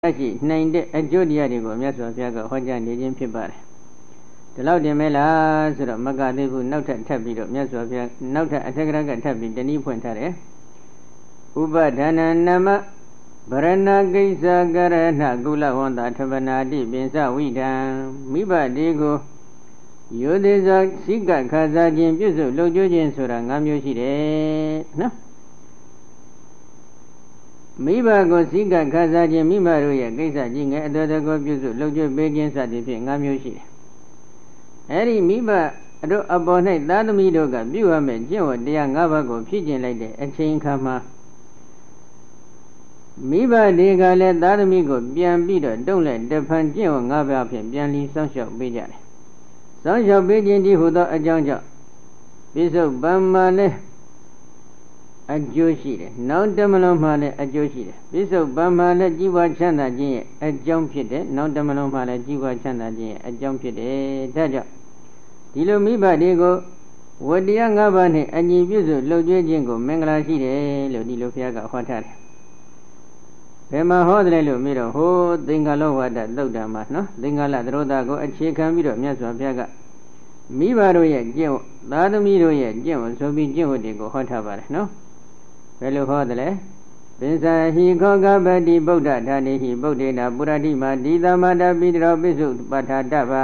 ရှိနိုင်တဲ့အကျိုးတရားတွေကိုမြတ်စွာဘုရားကဟောကြားနေခြင်းဖြစ်ပါတယ်။ဒီလောက်တင်မဲလားဆိုတော့မကသေးဘူးနောက်ထပ်ထပ်ပြီးတော့မြတ်စွာဘုရားနောက်ထပ်အထက်ကရကထပ်ပြီးတနည်းဖွင့်ထားတယ်။ဥပဒါနနာမဗရဏကိစ္စကရဏကုလဝန္တာထဗနာတိပင်စဝိဒံမိဘတေကိုယောသေဇာစိကခါစားခြင်းပြည့်စုံလုံကျွခြင်းဆိုတာ၅မျိုးရှိတယ်နော်မိဘကိုစိကခါစားခြင်းမိဘတို့ရဲ့ကိစ္စကြီးငယ်အတော်တကောပြုစုလုံကျွပေးခြင်းစသည်ဖြင့်၅မျိုးရှိတယ်အဲဒီမိဘတို့အပေါ်၌သာသမီတို့ကပြုရမယ်ကျင့်ဝတ်တရား၅ပါးကိုဖြည့်ကျင့်လိုက်တဲ့အချိန်ခါမှာမိဘတွေကလည်းသာသမီကိုပြန်ပြီးတော့တုံ့လက်တဖန်ကျင့်ဝတ်၅ပါးဖြင့်ပြန်လီစောင့်ရှောက်ပေးကြတယ်စောင့်ရှောက်ပေးခြင်းဒီဟူသောအကြောင်းကြောင့်ပိစုပ္ပမလည်းအကျိုးရှိတယ်နောက်တမလုံးမှလည်းအကျိုးရှိတယ်ပိစုပ္ပမလည်းကြီးပွားချမ်းသာခြင်းရဲ့အကြောင်းဖြစ်တယ်နောက်တမလုံးမှလည်းကြီးပွားချမ်းသာခြင်းရဲ့အကြောင်းဖြစ်တယ်ဒါကြောင့်ဒီလိုမိဘတွေကိုဝတ္တရား၅ပါးနဲ့အညီပြုစုလှုပ်ကြွေးခြင်းကိုမင်္ဂလာရှိတယ်လို့ဒီလိုဘုရားကဟောထားတယ်ဘယ်မှာဟောတယ်လို့မေးတော့ဟိုသင်္ကာလောဝတ္တသုတ်တံမှာနော်သင်္ကာလသရောတာကိုအခြေခံပြီးတော့မြတ်စွာဘုရားကမိဘတို့ရဲ့ကျင့်ဝတ်သာသမီတို့ရဲ့ကျင့်ဝတ်ဆိုပြီးကျင့်ဝတ်တွေကိုဟောထားပါတယ်နော်ဘယ်လိုဟောတယ်လဲပင်စဟိခောကပတိဗုဒ္ဓဌာနေဟိဗုဒ္ဓေနာပုရတိမာဒီသမတာပိတရောပိစုပဋ္ဌာတ္တပါ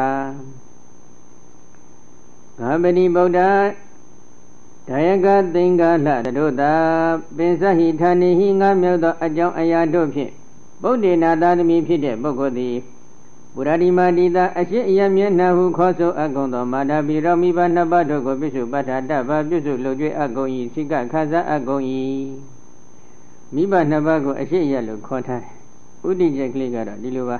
ဂပတိဗုဒ္ဓဒါယကသင်္ကာလသရောတာပင်စဟိဌာနေဟိငါမြောက်သောအကြောင်းအရာတို့ဖြင့်ဗုဒ္ဓေနာသာသမီဖြစ်တဲ့ပုဂ္ဂိုလ်သည်ပုရတိမာတိတာအရှိအယမျက်နှာဟုခေါ်ဆိုအပ်ကုန်သောမာတာပိရောမိဘနှစ်ပါးတို့ကိုပိစုပဋ္ဌာတ္တပါပြုစုလုပ်ကြွေးအပ်ကုန်၏စိကခါစားအပ်ကုန်၏မိဘနှစ်ပါးကိုအရှိအယလို့ခေါ်ထားတယ်ဥဒိကျက်ကလေးကတော့ဒီလိုပါ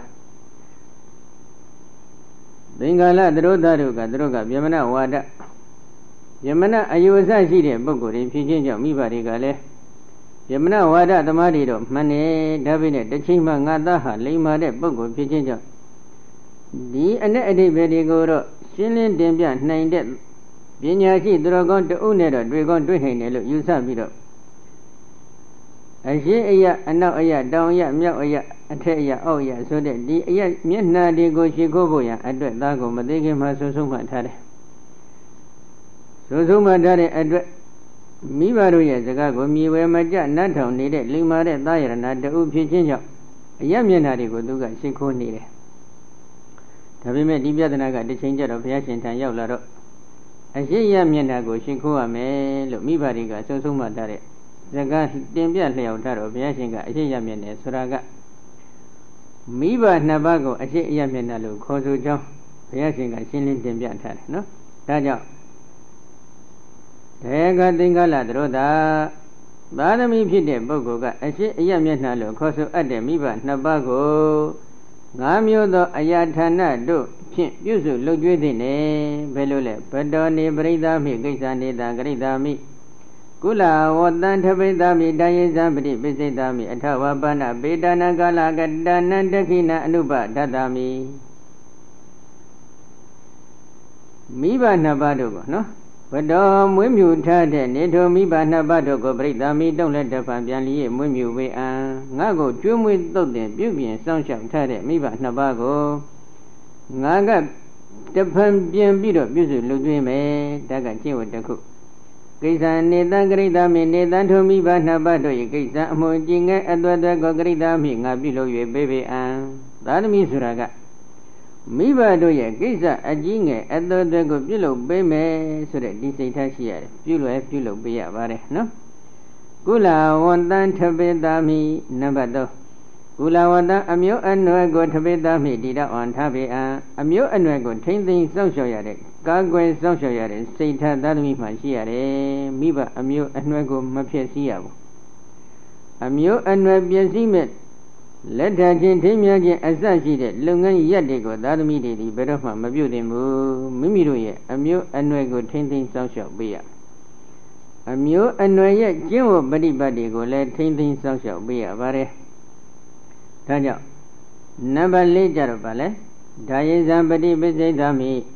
သင်္ကာလသရောတာတို့ကသူတို့ကဗျမနဝါဒဗျမနအယုအဆရှိတဲ့ပုဂ္ဂိုလ်တွေဖြစ်ခြင်းကြောင့်မိဘတွေကလည်းဗျမနဝါဒသမားတွေတော့မှန်တယ်ဒါပေမဲ့တစ်ချိန်မှငါသားဟာလိမ္မာတဲ့ပုဂ္ဂိုလ်ဖြစ်ခြင်းကြောင့်ဒီအ내အဓိပ္ပာယ်တွေကိုတော့ရှင်းလင်းတင်ပြနိုင်တဲ့ပညာရှိသူတော်ကောင်းတဦးနဲ့တော့တွေ့ကောင်းတွေ့နိုင်တယ်လို့ယူဆပြီးတော့အရှိအယအနောက်အယတောင်အယမြောက်အယအထက်အယအောက်အယဆိုတဲ့ဒီအယမျက်နှာတွေကိုရှင်းခိုးဖို့ရန်အတွက်သားကိုမသေးခင်မှဆုံးဆုံးမှထားတယ်ဆုံးဆုံးမှထားတဲ့အတွက်မိဘတို့ရဲ့စကားကိုမြေဝဲမကြနတ်ထောင်နေတဲ့လိမ္မာတဲ့သားရဏတဦးဖြစ်ခြင်းကြောင့်အယမျက်နှာတွေကိုသူကရှင်းခိုးနေတယ်ဒါပေမဲ့ဒီပြဿနာကတစ်ချိန်ကျတော့ဘုရားရှင်ထံရောက်လာတော့အရှိယမျက်နှာကိုရှင်းခိုးရမယ်လို့မိဘတွေကဆုံးဆုံးမှထားတဲ့စကားတင်ပြလျှောက်ထားတော့ဘုရားရှင်ကအရှိယမျက်နှာဆိုတာကမိဘနှစ်ပါးကိုအရှိယမျက်နှာလို့ခေါ်ဆိုကြောင်းဘုရားရှင်ကရှင်းလင်းတင်ပြထားတယ်နော်ဒါကြောင့်ဒေကသင်္ကာလသရောတာသာသမီဖြစ်တဲ့ပုဂ္ဂိုလ်ကအရှိအယမျက်နှာလို့ခေါ်ဆိုအပ်တဲ့မိဘနှစ်ပါးကို၅မျိုးသောအရာဌာနတို့ဖြင့်ပြုစုလုပ်ကြွေးသည်နေဘယ်လိုလဲဘတောနေပရိသမိကိစ္စနေတာဂရိတာမိကုလဝတံထပိသမိတယေဇံပတိပိစိတမိအထဝပနပေတနာကာလကတနံတခိဏအနုပဒတ္တမိမိဘနှစ်ပါးတို့ကိုနော်ဘတော်မွေးမြူထားတဲ့နေထိုမိဘနှစ်ပါးတို့ကိုပရိသမိတုံးလက်တဖန်ပြန်လျက်မွေးမြူဝေအံငါကိုကျွေးမွေးသုတ်တင်ပြုပြင်စောင့်ရှောက်ထားတဲ့မိဘနှစ်ပါးကိုငါကတဖန်ပြန်ပြီးတော့ပြုစုလုပ်သွင်းမယ်ဒါကကျင့်ဝတ်တစ်ခုကိစ္စနေတံဂရိတာမိနေတံထိုမိဘနှစ်ပါးတို့၏ကိစ္စအမှုကျင်ငယ်အသွက်သွက်ကိုဂရိတာမိငါပြုလုပ်၍ပေးပေအံသာသမီဆိုတာကမိဘတို့ရဲ့ကိစ္စအကြီးငယ်အသွက်သွက်ကိုပြုလုပ်ပေးမယ်ဆိုတဲ့ဒီစိတ်ထားရှိရတယ်ပြုလုပ်ပေးရပါတယ်နော်ကုလဝန္တံထပိတာမိနံပါတ်3ကုလဝန္တံအမျိုးအနွယ်ကိုထပိတာမိတိတော်အောင်ထားပေအံအမျိုးအနွယ်ကိုထိမ့်သိမ်းစောင့်ရှောက်ရတဲ့ကာကွယ်စောင့်ရှောက်ရတဲ့စိတ်ထားသာသမီမှရှိရတယ်မိဘအမျိုးအနွယ်ကိုမဖြစ်စည်းရဘူးအမျိုးအနွယ်ပြည့်စည်မဲ့လက်ထချင်းထိမြခြင်းအစရှိတဲ့လုပ်ငန်းရက်တွေကိုသာသမီတွေဒီဘယ်တော့မှမပြုတ်သင့်ဘူးမိမိတို့ရဲ့အမျိုးအနွယ်ကိုထိမ့်သိမ်းစောင့်ရှောက်ပေးရအမျိုးအနွယ်ရဲ့ကျင့်ဝတ်ပฏิပတ်တွေကိုလည်းထိမ့်သိမ်းစောင့်ရှောက်ပေးရပါတယ်ဒါကြောင့်နံပါတ်4ကြတော့ဗာလဲဒါယေဇံပฏิပိစိတ်သမိ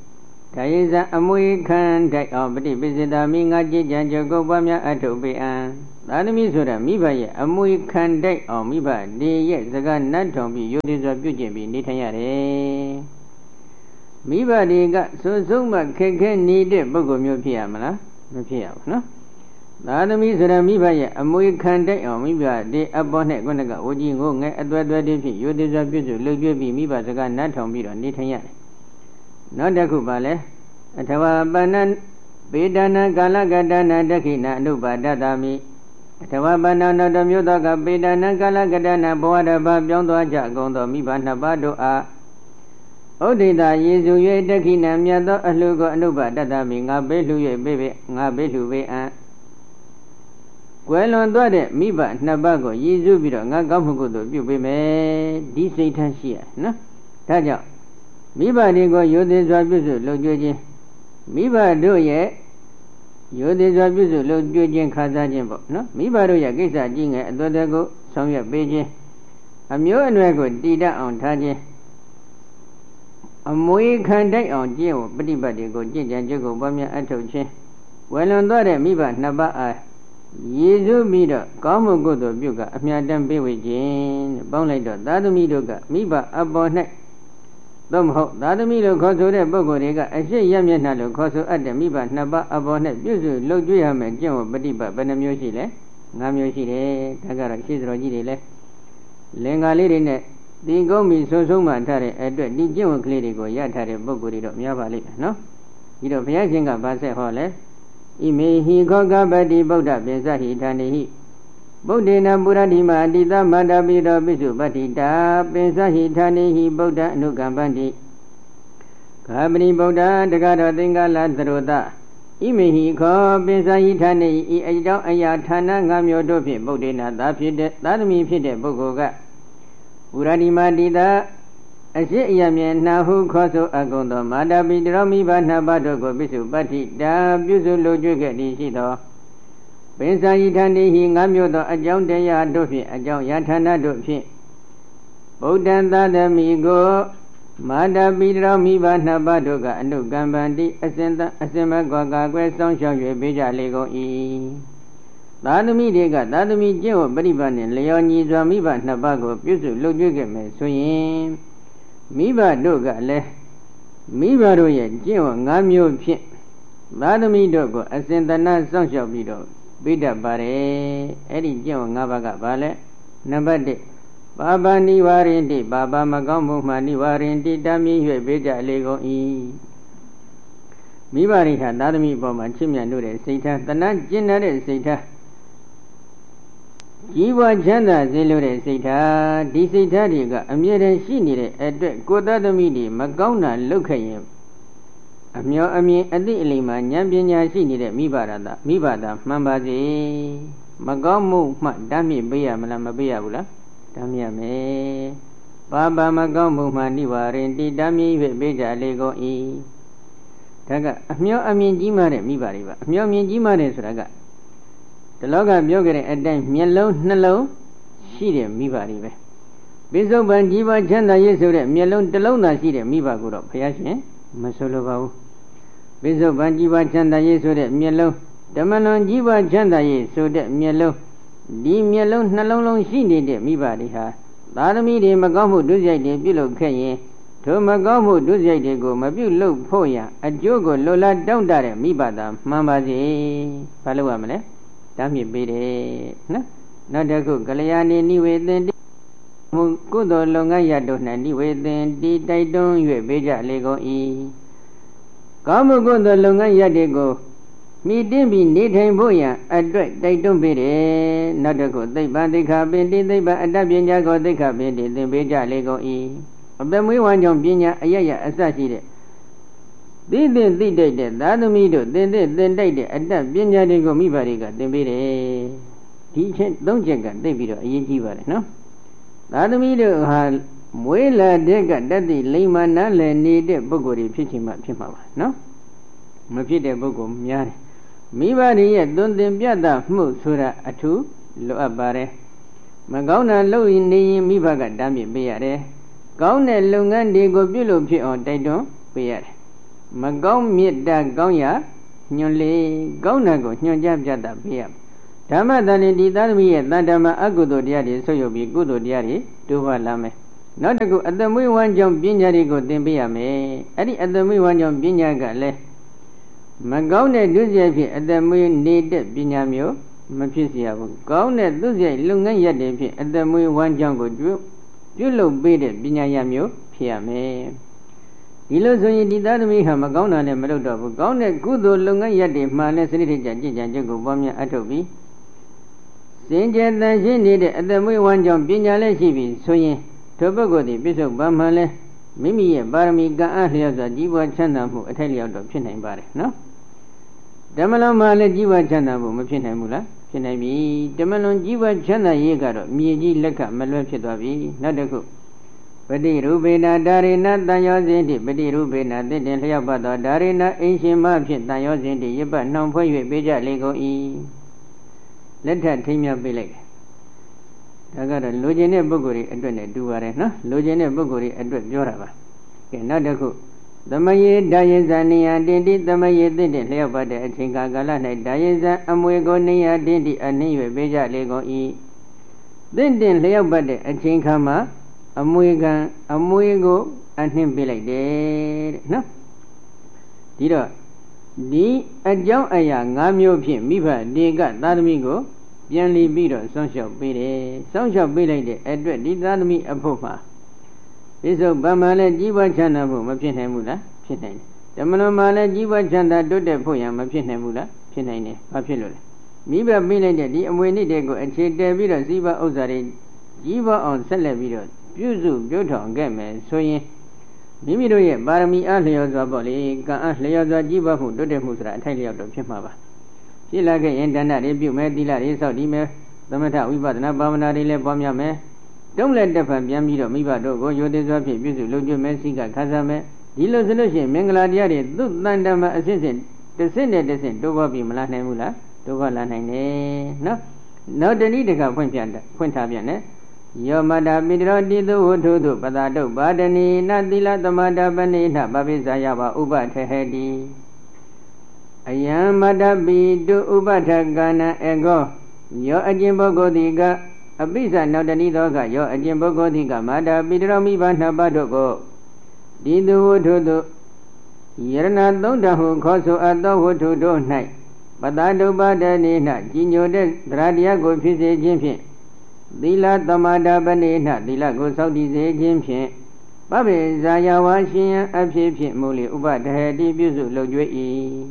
ဒါယေဇအမွေခံတိုက်အောင်ပฏิပိစိတာမိငါကြည်ကြံကြုတ်ကိုပွားများအထုပေအံသာသမီဆိုတာမိဘရဲ့အမွေခံတိုက်အောင်မိဘဒီရဲ့စကားနတ်ထုံပြီးယုတိစွာပြုကျင့်ပြီးနေထိုင်ရတယ်မိဘတွေကစိုးစုံမှခက်ခဲနေတဲ့ပုဂ္ဂိုလ်မျိုးဖြစ်ရမလားမဖြစ်ရဘူးနော်သာသမီဆိုတာမိဘရဲ့အမွေခံတိုက်အောင်မိဘဒီအပေါ်နဲ့ခုနကဝကြီးငိုငယ်အသွဲသွဲတည်းဖြစ်ယုတိစွာပြုစုလှုပ်ကြွပြီးမိဘစကားနတ်ထုံပြီးတော့နေထိုင်ရတယ်နောက်တစ်ခုပါလဲအထဝပဏ္ဏပေဒနာကာလကတနာဒခိနာအနုပါဒတမိအထဝပဏ္ဏနောတမျိုးသောကပေဒနာကာလကတနာဘဝတဘာပြောင်းသွားကြကုန်သောမိဘနှစ်ပါးတို့အားဥဒိတာယေစု၍ဒခိနာမြတ်သောအလှကိုအနုပါဒတမိငါဘေးလှ၍ဘေးဘေးငါဘေးလှဘေးအံကွယ်လွန်သွားတဲ့မိဘနှစ်ပါးကိုယေစုပြီးတော့ငါကောင်းမှုကုသိုလ်ပြုပေးမယ်ဒီစိတ်ထားရှိရနော်ဒါကြောင့်မိဘတွေကိုယုတိစွာပြုစုလုပ်ကြခြင်းမိဘတို့ရဲ့ယုတိစွာပြုစုလုပ်ကြခြင်းခါစားခြင်းပေါ့နော်မိဘတို့ရဲ့ကိစ္စကြီးငယ်အသွက်ကိုဆောင်ရွက်ပေးခြင်းအမျိုးအနွယ်ကိုတည်တတ်အောင်ထားခြင်းအမွေခံတိုက်အောင်ကျင့်ဝတ်ပฏิပတ်တွေကိုကြင်ကြံကြုတ်ကိုပွားများအထောက်ခြင်းဝယ်လွန်သွားတဲ့မိဘနှစ်ပါးအားယေရှုပြီးတော့ကောင်းမှုကုသိုလ်ပြုကအမြတ်တမ်းပေးဝေခြင်းတဲ့ပေါင်းလိုက်တော့သာသမီတို့ကမိဘအပေါ်၌သို့မဟုတ်သာသမီလို့ခေါ်ဆိုတဲ့ပုဂ္ဂိုလ်တွေကအရှိရမျက်နှာလို့ခေါ်ဆိုအပ်တဲ့မိဘနှစ်ပါးအပေါ်နဲ့ပြုစုလုပ်ကြွရမယ်ကျင့်ဝတ်ပฏิပတ်ဘယ်နှမျိုးရှိလဲ၅မျိုးရှိတယ်ဒါကတော့ရှင်းတော်ကြီးတွေလဲလင်္ကာလေးတွေနဲ့ဒီကုန်းမီဆုံးဆုံးမှထားတဲ့အတွက်ဒီကျင့်ဝတ်ကလေးတွေကိုရထားတဲ့ပုဂ္ဂိုလ်တွေတော့များပါလိမ့်မယ်နော်ဒီတော့ဘုရားရှင်ကဗာဆက်ဟောလဲဣမေဟိခောကပတိဗုဒ္ဓပိစဟိဌာနေဟိဗုဒ္ဓေနပုရတိမအတိသမန္တပိတောပိစုပတ္တိတာပိစဟိဌာနေဟိဗုဒ္ဓအနုကမ္ပန္တိဂါပတိဗုဒ္ဓတက္ကတော်သင်္ကာလသရောတဣမေဟိခောပိစဟိဌာနေဤအကြောင်းအရာဌာန၅မျိုးတို့ဖြင့်ဗုဒ္ဓေနသာဖြစ်တဲ့သာသမီဖြစ်တဲ့ပုဂ္ဂိုလ်ကပုရတိမတိတာအရှိအယမြင်နှာဟုခေါ်ဆိုအကုန်သောမာတာပိတရောမိဘနှစ်ပါးတို့ကိုပိစုပတ္တိတာပြုစုလိုကျွေးခဲ့သည်ရှိသောပိစဟိဌာနေဟိ၅မျိုးသောအကြောင်းတရားတို့ဖြင့်အကြောင်းယထာဏတို့ဖြင့်ဗုဒ္ဓံသာသမီကိုမာတာပိတရောမိဘနှစ်ပါးတို့ကအနုကမ္ပန္တိအစဉ်မကွာကာကွယ်ဆောင်ရှောက်၍ပေးကြလေကုန်၏သာသမီတွေကသာသမီကျင့်ဝတ်ပฏิပတ်နှင့်လျော်ညီစွာမိဘနှစ်ပါးကိုပြုစုလုပ်ကြွေးခဲ့မယ်ဆိုရင်မိဘတို့ကလည်းမိဘတို့ရဲ့ကျင့်ဝတ်၅မျိုးဖြင့်သာသမီတို့ကိုအစဉ်တနာစောင့်ရှောက်ပြီးတော့ပေးတတ်ပါတယ်အဲ့ဒီကျင့်ဝတ်၅ပါးကဘာလဲနံပါတ်1ပါပနိဝရင်တိပါပမကောင်းမှုမှနိဝရင်တိတမ်းမြ၍ပေးကြလေကုန်၏မိဘရိဟာသာသမီပေါ်မှာချစ်မြတ်လို့တဲ့စိတ်ထားတဏှကျင့်တဲ့စိတ်ထားကြီးပွားချမ်းသာစေလိုတဲ့စိတ်ထားဒီစိတ်ထားတွေကအမြဲတမ်းရှိနေတဲ့အတွက်ကိုယ်သားသမီးတွေမကောင်းတာလုပ်ခဲ့ရင်အမျောအမြင်အသိအလိမ္မာဉာဏ်ပညာရှိနေတဲ့မိဘသာမှန်ပါစေမကောင်းမှုမှတမ်းမြစ်ပေးရမလားမပေးရဘူးလားတမ်းမြတ်မယ်ပါပမကောင်းမှုမှနိဝရင်တိတမ်းမြစ်၍ပေးကြလေကုန်၏ဒါကအမျောအမြင်ကြီးမားတဲ့မိဘတွေပါအမျောအမြင်ကြီးမားတယ်ဆိုတာကဒီလောကပြောကြတဲ့အတိုင်းမျက်လုံးနှလုံးရှိတဲ့မိဘတွေပဲပိစုပန်ကြီးပွားချမ်းသာရေးဆိုတဲ့မျက်လုံးတစ်လုံးသာရှိတဲ့မိဘကိုတော့ဘုရားရှင်မဆိုလိုပါဘူးပိစုပန်ကြီးပွားချမ်းသာရေးဆိုတဲ့မျက်လုံးဓမ္မလွန်ကြီးပွားချမ်းသာရေးဆိုတဲ့မျက်လုံးဒီမျက်လုံးနှလုံးလုံးရှိနေတဲ့မိဘတွေဟာသာသမီတွေမကောင်းမှုဒုစရိုက်တွေပြုလုပ်ခဲ့ရင်ထိုမကောင်းမှုဒုစရိုက်တွေကိုမပြုလုပ်ဖို့ရအကျိုးကိုလိုလားတောင့်တတဲ့မိဘသာမှန်ပါစေဘာလို့ရမလဲတမ်းမြစ်ပေးတယ်နော်နောက်တစ်ခုကလျာဏိနိဝေသင်တိမှုကုသိုလ်လုပ်ငန်းရတို့၌နိဝေသင်တိတိုက်တွန်း၍ပေးကြလေကုန်၏ကောင်းမှုကုသိုလ်လုပ်ငန်းရတွေကိုမိတင်းပြီးနေထိုင်ဖို့ရန်အတွက်တိုက်တွန်းပေးတယ်နောက်တစ်ခုသိပ္ပံသိက္ခာပင်တိသိပ္ပံအတ္တပညာကိုသိက္ခာပင်တိသင်ပေးကြလေကုန်၏အပမွေးဝမ်းကြောင့်ပညာအယယအစရှိတဲ့သိသိတိုက်တဲ့သာသမီတို့သင်တိုက်တဲ့အတ္တပညာတွေကိုမိဘတွေကသင်ပေးတယ်ဒီချက်၃ချက်ကသိပြီးတော့အရေးကြီးပါတယ်နော်သာသမီတို့ဟာမွေးလာတဲ့ကတတိလိမ္မာနားလည်နေတဲ့ပုဂ္ဂိုလ်တွေဖြစ်ချင်မှဖြစ်မှာပါနော်မဖြစ်တဲ့ပုဂ္ဂိုလ်များတယ်မိဘတွေရဲ့သွန်သင်ပြသမှုဆိုတာအထူးလိုအပ်ပါတယ်မကောင်းတာလုပ်ရင်နေရင်မိဘကတားမြစ်ပေးရတယ်ကောင်းတဲ့လုပ်ငန်းတွေကိုပြုလုပ်ဖြစ်အောင်တိုက်တွန်းပေးရတယ်မကောင်းမေတ္တာကောင်းရာညွှန်လေကောင်းတာကိုညွှန်ကြားပြတာပေးရဓမ္မတန်ဒီသားသမီးရဲ့တန်ဓမ္မအကုသိုလ်တရားတွေဆုပ်ယုပ်ပြီးကုသိုလ်တရားတွေတိုးပွားလာမယ်နောက်တစ်ခုအတ္တမွေးဝမ်းကြောင့်ပညာတွေကိုသင်ပေးရမယ်အဲ့ဒီအတ္တမွေးဝမ်းကြောင့်ပညာကလည်းမကောင်းတဲ့ဒုစရိုက်ဖြင့်အတ္တမွေးနေတဲ့ပညာမျိုးမဖြစ်เสียဘူးကောင်းတဲ့ဒုစရိုက်လုပ်ငန်းရက်တွေဖြင့်အတ္တမွေးဝမ်းကြောင့်ကိုပြုလုပ်ပေးတဲ့ပညာရမျိုးဖြစ်ရမယ်ဒီလိုဆိုရင်ဒီသားသမီးဟာမကောင်းတာနဲ့မလုပ်တော့ဘူးကောင်းတဲ့ကုသိုလ်လုပ်ငန်းရက်တွေမှလည်းစနစ်တကျကြင်ကြံကြုတ်ကိုပွားများအထောက်ပြီးစင်ကြယ်တန်ရှင်းနေတဲ့အတ္တမွေးဝမ်းကြောင့်ပညာလည်းရှိပြီဆိုရင်ထိုပုဂ္ဂိုလ်သည်ပြစ္ဆုတ်ပန်းမှန်လဲမိမိရဲ့ပါရမီကံအားလျော်စွာကြီးပွားချမ်းသာမှုအထိုက်လျောက်တော့ဖြစ်နိုင်ပါတယ်နော်ဓမ္မလွန်မှလည်းကြီးပွားချမ်းသာမှုမဖြစ်နိုင်ဘူးလားဖြစ်နိုင်ပြီဓမ္မလွန်ကြီးပွားချမ်းသာရေးကတော့မြေကြီးလက်ကမလွဲဖြစ်သွားပြီနောက်တစ်ခုပတိရူပေနာဒါရေနတန်ရောစဉ်တိပတိရူပေနာတည်တင်လျောက်ပတ်သောဒါရေနအင်းရှင်မဖြင့်တန်ရောစဉ်တိရပတ်နှောင်ဖွဲ့၍ပေးကြလေကုန်၏လက်ထထိမ့်မြပေးလိုက်ဒါကတော့လိုချင်တဲ့ပုဂ္ဂိုလ်တွေအတွက်နဲ့တူပါတယ်နော်လိုချင်တဲ့ပုဂ္ဂိုလ်တွေအတွက်ပြောတာပါကဲနောက်တစ်ခုသမယေဒါယဇာနေယတင်တိသမယေသင့်တဲ့လျောက်ပတ်တဲ့အချိန်ကာလ၌ဒါယဇာအမွေကိုနေယတင်တိအနှင်း၍ပေးကြလေကုန်၏သင့်တင်လျောက်ပတ်တဲ့အချိန်ခါမှာအမွေကိုအနှင်းပေးလိုက်တယ်တဲ့နော်ဒီတော့ဒီအကြောင်းအရာ၅မျိုးဖြင့်မိဘတေကသာသမီကိုပြန်လီပြီးတော့စောင့်ရှောက်ပေးတယ်စောင့်ရှောက်ပေးလိုက်တဲ့အတွက်ဒီသာသမီအဖို့မှာပိစုဗမ္မာလည်းကြီးပွားချမ်းသာဖို့မဖြစ်နိုင်ဘူးလားဖြစ်နိုင်တယ်ဓမ္မလွန်မှာလည်းကြီးပွားချမ်းသာတိုးတက်ဖို့ရမဖြစ်နိုင်ဘူးလားဖြစ်နိုင်တယ်ဘာဖြစ်လို့လဲမိဘပေးလိုက်တဲ့ဒီအမွေနည်းတွေကိုအခြေတည်ပြီးတော့စီးပွားဥစ္စာတွေကြီးပွားအောင်ဆက်လက်ပြီးတော့ပြုစုပြောထောင်ခဲ့မယ်ဆိုရင်မိမိတို့ရဲ့ပါရမီအားလျော်စွာပေါ့လေကံအားလျော်စွာကြီးပွားမှုတိုးတက်မှုဆိုတာအထိုက်လျောက်တော့ဖြစ်မှာပါဖြစ်လာခဲ့ရင်ဒါနတွေပြုမယ်သီလတွေစောင့်တည်မယ်သမထဝိပဿနာဘာဝနာတွေလည်းပွားများမယ်တုံးလက်တစ်ဖန်ပြန်ပြီးတော့မိဘတို့ကိုရိုသေစွာဖြင့်ပြုစုလုပ်ကျွမယ်စိတ်ကခါစားမယ်ဒီလိုဆိုလို့ရှိရင်မင်္ဂလာတရားတွေသူ့တန်တမအစစ်စစ်တစ်စစ်နဲ့တစ်စစ်တိုးပွားပြီးမလာနိုင်ဘူးလားတိုးပွားလာနိုင်တယ်နော်နောက်တနည်းတကဖွင့်ထားပြန်တယ်ယောမတာပိတရောတိသုဝုထုသုပတာတုပါဒနီနသီလသမတာပနေနပပိစ္ဆာယဝဥပထေဟတိအယံမတပိတုဥပထကနအေကောယောအကျင့်ပုဂ္ဂိုလ်တိကအပိစ္ဆာနောက်တနည်းသောကယောအကျင့်ပုဂ္ဂိုလ်တိကမာတာပိတရောမိဘနှစ်ပါးတို့ကိုတိသုဝုထုသုယရဏသုံးတဟုခေါ်ဆိုအပ်သောဝတ္ထုတို့၌ပတာတုပါဒနေနကြီးညိုတဲ့တရားတရားကိုဖြစ်စေခြင်းဖြင့်သီလသမတာပနေနသီလကိုစောင့်တည်စေခြင်းဖြင့်ပပိဇာယဝါရှင်ယံအဖြစ်ဖြင့်မူလေဥပဒဟတိပြုစုလုပ်ကြွ၏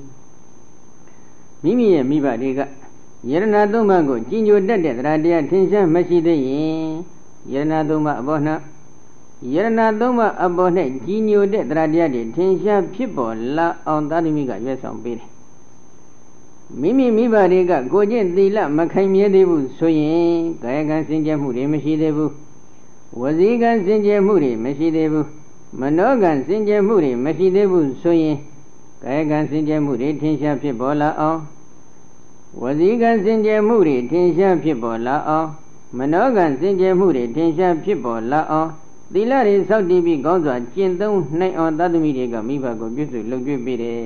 မိမိရဲ့မိဘတွေကယရဏသုံးပါးကိုကြီးညိုတတ်တဲ့တရားတရားထင်ရှားမရှိသေးရင်ယရဏသုံးပါးအပေါ်၌ယရဏသုံးပါးအပေါ်၌ကြီးညိုတဲ့တရားတရားတွေထင်ရှားဖြစ်ပေါ်လာအောင်သာသမီကရွေးဆောင်ပေးတယ်မိမိမိဘတွေကကိုကျင့်သီလမခိုင်မြဲသေးဘူးဆိုရင်ကာယကံစင်ကြယ်မှုတွေမရှိသေးဘူးဝစီကံစင်ကြယ်မှုတွေမရှိသေးဘူးမနောကံစင်ကြယ်မှုတွေမရှိသေးဘူးဆိုရင်ကာယကံစင်ကြယ်မှုတွေထင်ရှားဖြစ်ပေါ်လာအောင်ဝစီကံစင်ကြယ်မှုတွေထင်ရှားဖြစ်ပေါ်လာအောင်မနောကံစင်ကြယ်မှုတွေထင်ရှားဖြစ်ပေါ်လာအောင်သီလတွေစောင့်တည်ပြီးကောင်းစွာကျင့်သုံးနိုင်အောင်သတ္တမိတွေကမိဘကိုပြုစုလုပ်ကြွပေးတယ်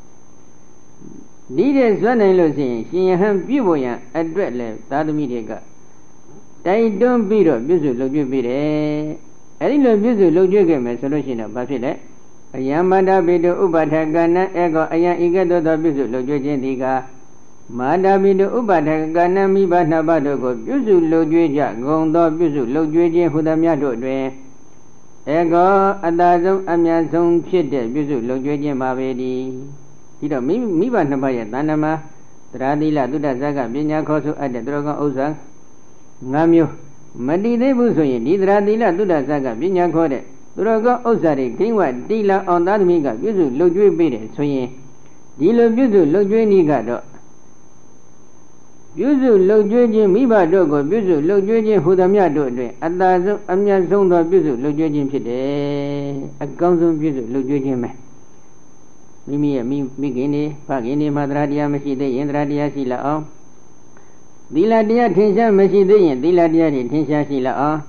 ဒီတဲ့ဇွတ်နိုင်လို့ရှိရင်ရှင်ယဟန်ပြုဖို့ရန်အတွက်လည်းသာသမီတွေကတိုက်တွန်းပြီးတော့ပြုစုလုပ်ကြွပေးတယ်အဲဒီလိုပြုစုလုပ်ကြွခဲ့မယ်ဆိုလို့ရှိရင်တော့ဘာဖြစ်လဲအယံမတပိတုဥပထကနံအေကောအယံဤကဲ့သို့သောပြုစုလုပ်ကြွခြင်းဒီကမာတာပိတုဥပထကနံမိဘနှစ်ပါးတို့ကိုပြုစုလုပ်ကြွကြဂုံသောပြုစုလုပ်ကြွခြင်းဟူသည်များတို့တွင်အေကောအတ္တဆုံးအမြတ်ဆုံးဖြစ်တဲ့ပြုစုလုပ်ကြွခြင်းပါပေသည်ဒီတော့မိဘနှစ်ပါးရဲ့တဏ္ဍမှာတရားသီလသုဒ္ဓဇာကပညာခေါ်ဆိုအပ်တဲ့သူတော်ကောင်းဥစ္စာ၅မျိုးမတည်သေးဘူးဆိုရင်ဒီတရားသီလသုဒ္ဓဇာကပညာခေါ်တဲ့သူတော်ကောင်းဥစ္စာတွေကိန်းဝတိလအောင်သာသမီကပြုစုလုပ်ကြွေးပေးတယ်ဆိုရင်ဒီလိုပြုစုလုပ်ကြွေးနည်းကတော့ပြုစုလုပ်ကြွေးခြင်းမိဘတို့ကိုပြုစုလုပ်ကြွေးခြင်းဟူသည်များတို့အတွင်အတ္တဆုံးအမြတ်ဆုံးသောပြုစုလုပ်ကြွေးခြင်းဖြစ်တယ်အကောင်းဆုံးပြုစုလုပ်ကြွေးခြင်းပဲမိမိရဲ့မိခင်တွေဖခင်တွေမှာတရားတရားမရှိသေးရင်တရားတရားရှိလာအောင်သီလတရားထင်ရှားမရှိသေးရင်သီလတရားတွေထင်ရှားရှိလာအောင်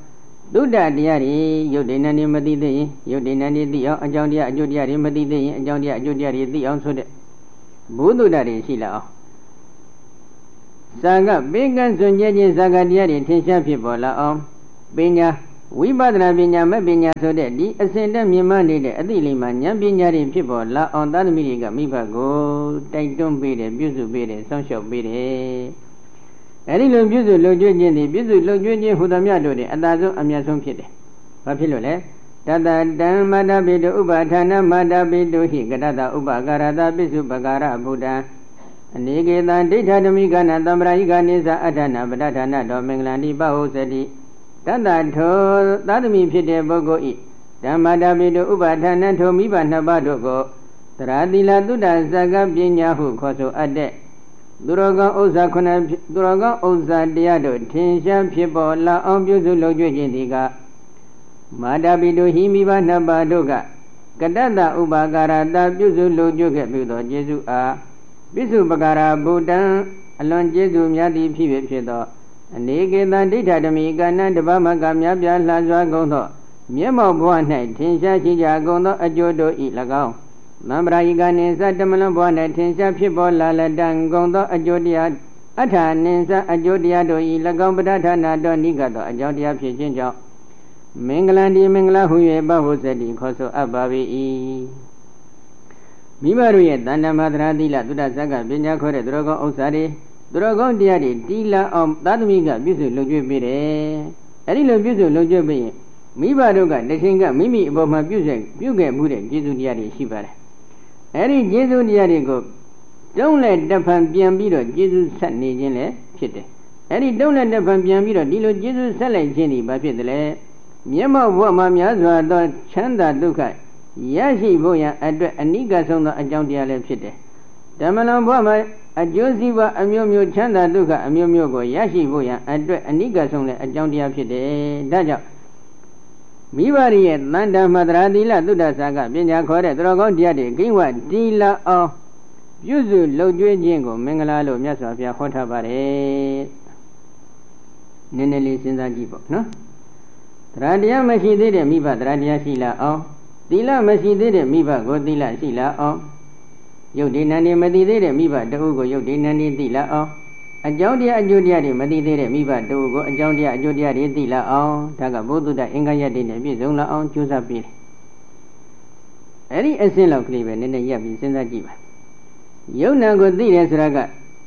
သုဒ္ဓတရားတွေယုတ်တိဏ္ဍိမသိသေးရင်ယုတ်တိဏ္ဍိသိအောင်အကြောင်းတရားအကျိုးတရားတွေမသိသေးရင်အကြောင်းတရားအကျိုးတရားတွေသိအောင်ဆိုတဲ့ဘုဒ္ဓတွေရှိလာအောင်သာကပေကံစွန့်ကြခြင်းသာကတရားတွေထင်ရှားဖြစ်ပေါ်လာအောင်ပညာဝိပဿနာပညာမဲ့ပညာဆိုတဲ့ဒီအစဉ်တက်မြင်မှနေတဲ့အသိလိမ္မာဉာဏ်ပညာတွေဖြစ်ပေါ်လာအောင်သာသမီတွေကမိဘကိုတိုက်တွန်းပေးတယ်ပြုစုပေးတယ်စောင့်ရှောက်ပေးတယ်အဲဒီလိုပြုစုလုံကျွခြင်းသည်ပြုစုလုံကျွခြင်းဟူသမျှတို့တွင်အသာဆုံးအမြတ်ဆုံးဖြစ်တယ်ဘာဖြစ်လို့လဲတတတံမတပိတုဥပါဌာနမတပိတုဟိကတတဥပကာရတပိစုပကာရဗုဒ္ဓံအနေကေတံဒိဋ္ဌဓမိကနာသံ္ပရာယိကနိသအဋ္ဌနာပဋ္ဌာနာတော်မင်္ဂလန္တိပဟုစတိတတထောသာသမီဖြစ်တဲ့ပုဂ္ဂိုလ်ဤဓမ္မတပိတုဥပါဌာနထိုမိဘနှစ်ပါးတို့ကိုတရာတိလသုဒ္ဓဇဂပညာဟုခေါ်ဆိုအပ်တဲ့သူတော်ကောင်းဥစ္စာခုနှစ်သူတော်ကောင်းဥစ္စာတရားတို့ထင်ရှားဖြစ်ပေါ်လာအောင်ပြုစုလုပ်ကြွခြင်းဒီကမာတာပိတုဟိမိဘနှစ်ပါးတို့ကကတ္တတဥပါကာရတပြုစုလုပ်ကြွခဲ့ပြုသောကျေးဇူးအားပိစုပကာရဗုဒ္ဓံအလွန်ကျေးဇူးများသည်ဖြစ်သောအနေကေတံဒိဋ္ဌဓမိကဏ္ဍတပမကများပြားလှစွာကုန်သောမျက်မှောက်ဘဝ၌ထင်ရှားရှိကြကုန်သောအကျိုးတို့ဤ၎င်းသံ္ပရာယိကနိသတမလွန်ဘဝ၌ထင်ရှားဖြစ်ပေါ်လာလတံကုန်သောအကျိုးတရားအဋ္ဌာနိသအကျိုးတရားတို့ဤ၎င်းပဋ္ဌာနာတော်နိကသောအကြောင်းတရားဖြစ်ခြင်းကြောင့်မင်္ဂလန္တိမင်္ဂလာဟု၍ပဟုစတိခေါ်ဆိုအပ်ပါ၏မိဘတို့ရဲ့တဏ္ဍမသရသီလသုဒ္ဓဇဂပညာခေါ်တဲ့သူတော်ကောင်းဥစ္စာတွေသူတော်ကောင်းတရားတွေတီလာအောင်သာသမီကပြုစုလုပ်ကြွပေးတယ်အဲဒီလိုပြုစုလုပ်ကြွပေးရင်မိဘတို့ကတခြင်းကမိမိအပေါ်မှာပြုခဲ့မှုတဲ့ကျေးဇူးတရားတွေရှိပါတယ်အဲဒီကျေးဇူးတရားတွေကိုတုံးလက်တဖန်ပြန်ပြီးတော့ကျေးဇူးဆက်နေခြင်းလည်းဖြစ်တယ်အဲဒီတုံးလက်တဖန်ပြန်ပြီးတော့ဒီလိုကျေးဇူးဆက်လိုက်ခြင်းဒီဘာဖြစ်တယ်လဲမျက်မှောက်ဘဝမှာများစွာသောချမ်းသာဒုက္ခရရှိဖို့ရန်အတွက်အနိကဆုံးသောအကြောင်းတရားလည်းဖြစ်တယ်ဓမ္မလံဘဝမှာအကျိုးစီးပွားအမျိုးမျိုးချမ်းသာဒုက္ခအမျိုးမျိုးကိုရရှိဖို့ရန်အတွက်အနိကဆုံးလည်းအကြောင်းတရားဖြစ်တယ်ဒါကြောင့်မိဘရဲ့တန်တမတရာသီလသုဒ္ဓဆာကပညာခေါ်တဲ့သူတော်ကောင်းတရားတွေကိဝတီလာအောင်ပြုစုလုပ်ကြွခြင်းကိုမင်္ဂလာလို့မြတ်စွာဘုရားဟောထားပါတယ်နည်းနည်းလေးစဉ်းစားကြည့်ပေါ့နော်တရားတရားမရှိသေးတဲ့မိဘတရားတရားရှိလာအောင်သီလမရှိသေးတဲ့မိဘကိုသီလရှိလာအောင်ယုတ်ဒီနန္ဒီမသိသေးတဲ့မိဘတဦးကိုယုတ်ဒီနန္ဒီသိလာအောင်အကြောင်းတရားအကျိုးတရားတွေမသိသေးတဲ့မိဘတဦးကိုအကြောင်းတရားအကျိုးတရားတွေသိလာအောင်ဒါကဘုဒ္ဓအင်္ဂါရက်တွေနဲ့ပြည့်စုံလာအောင်ကြိုးစားပေးတယ်အဲ့ဒီအစင်းလောက်ကလေးပဲနည်းနည်းရပ်ပြီးစဉ်းစားကြည့်ပါယုတ်နံကိုသိတယ်ဆိုတာက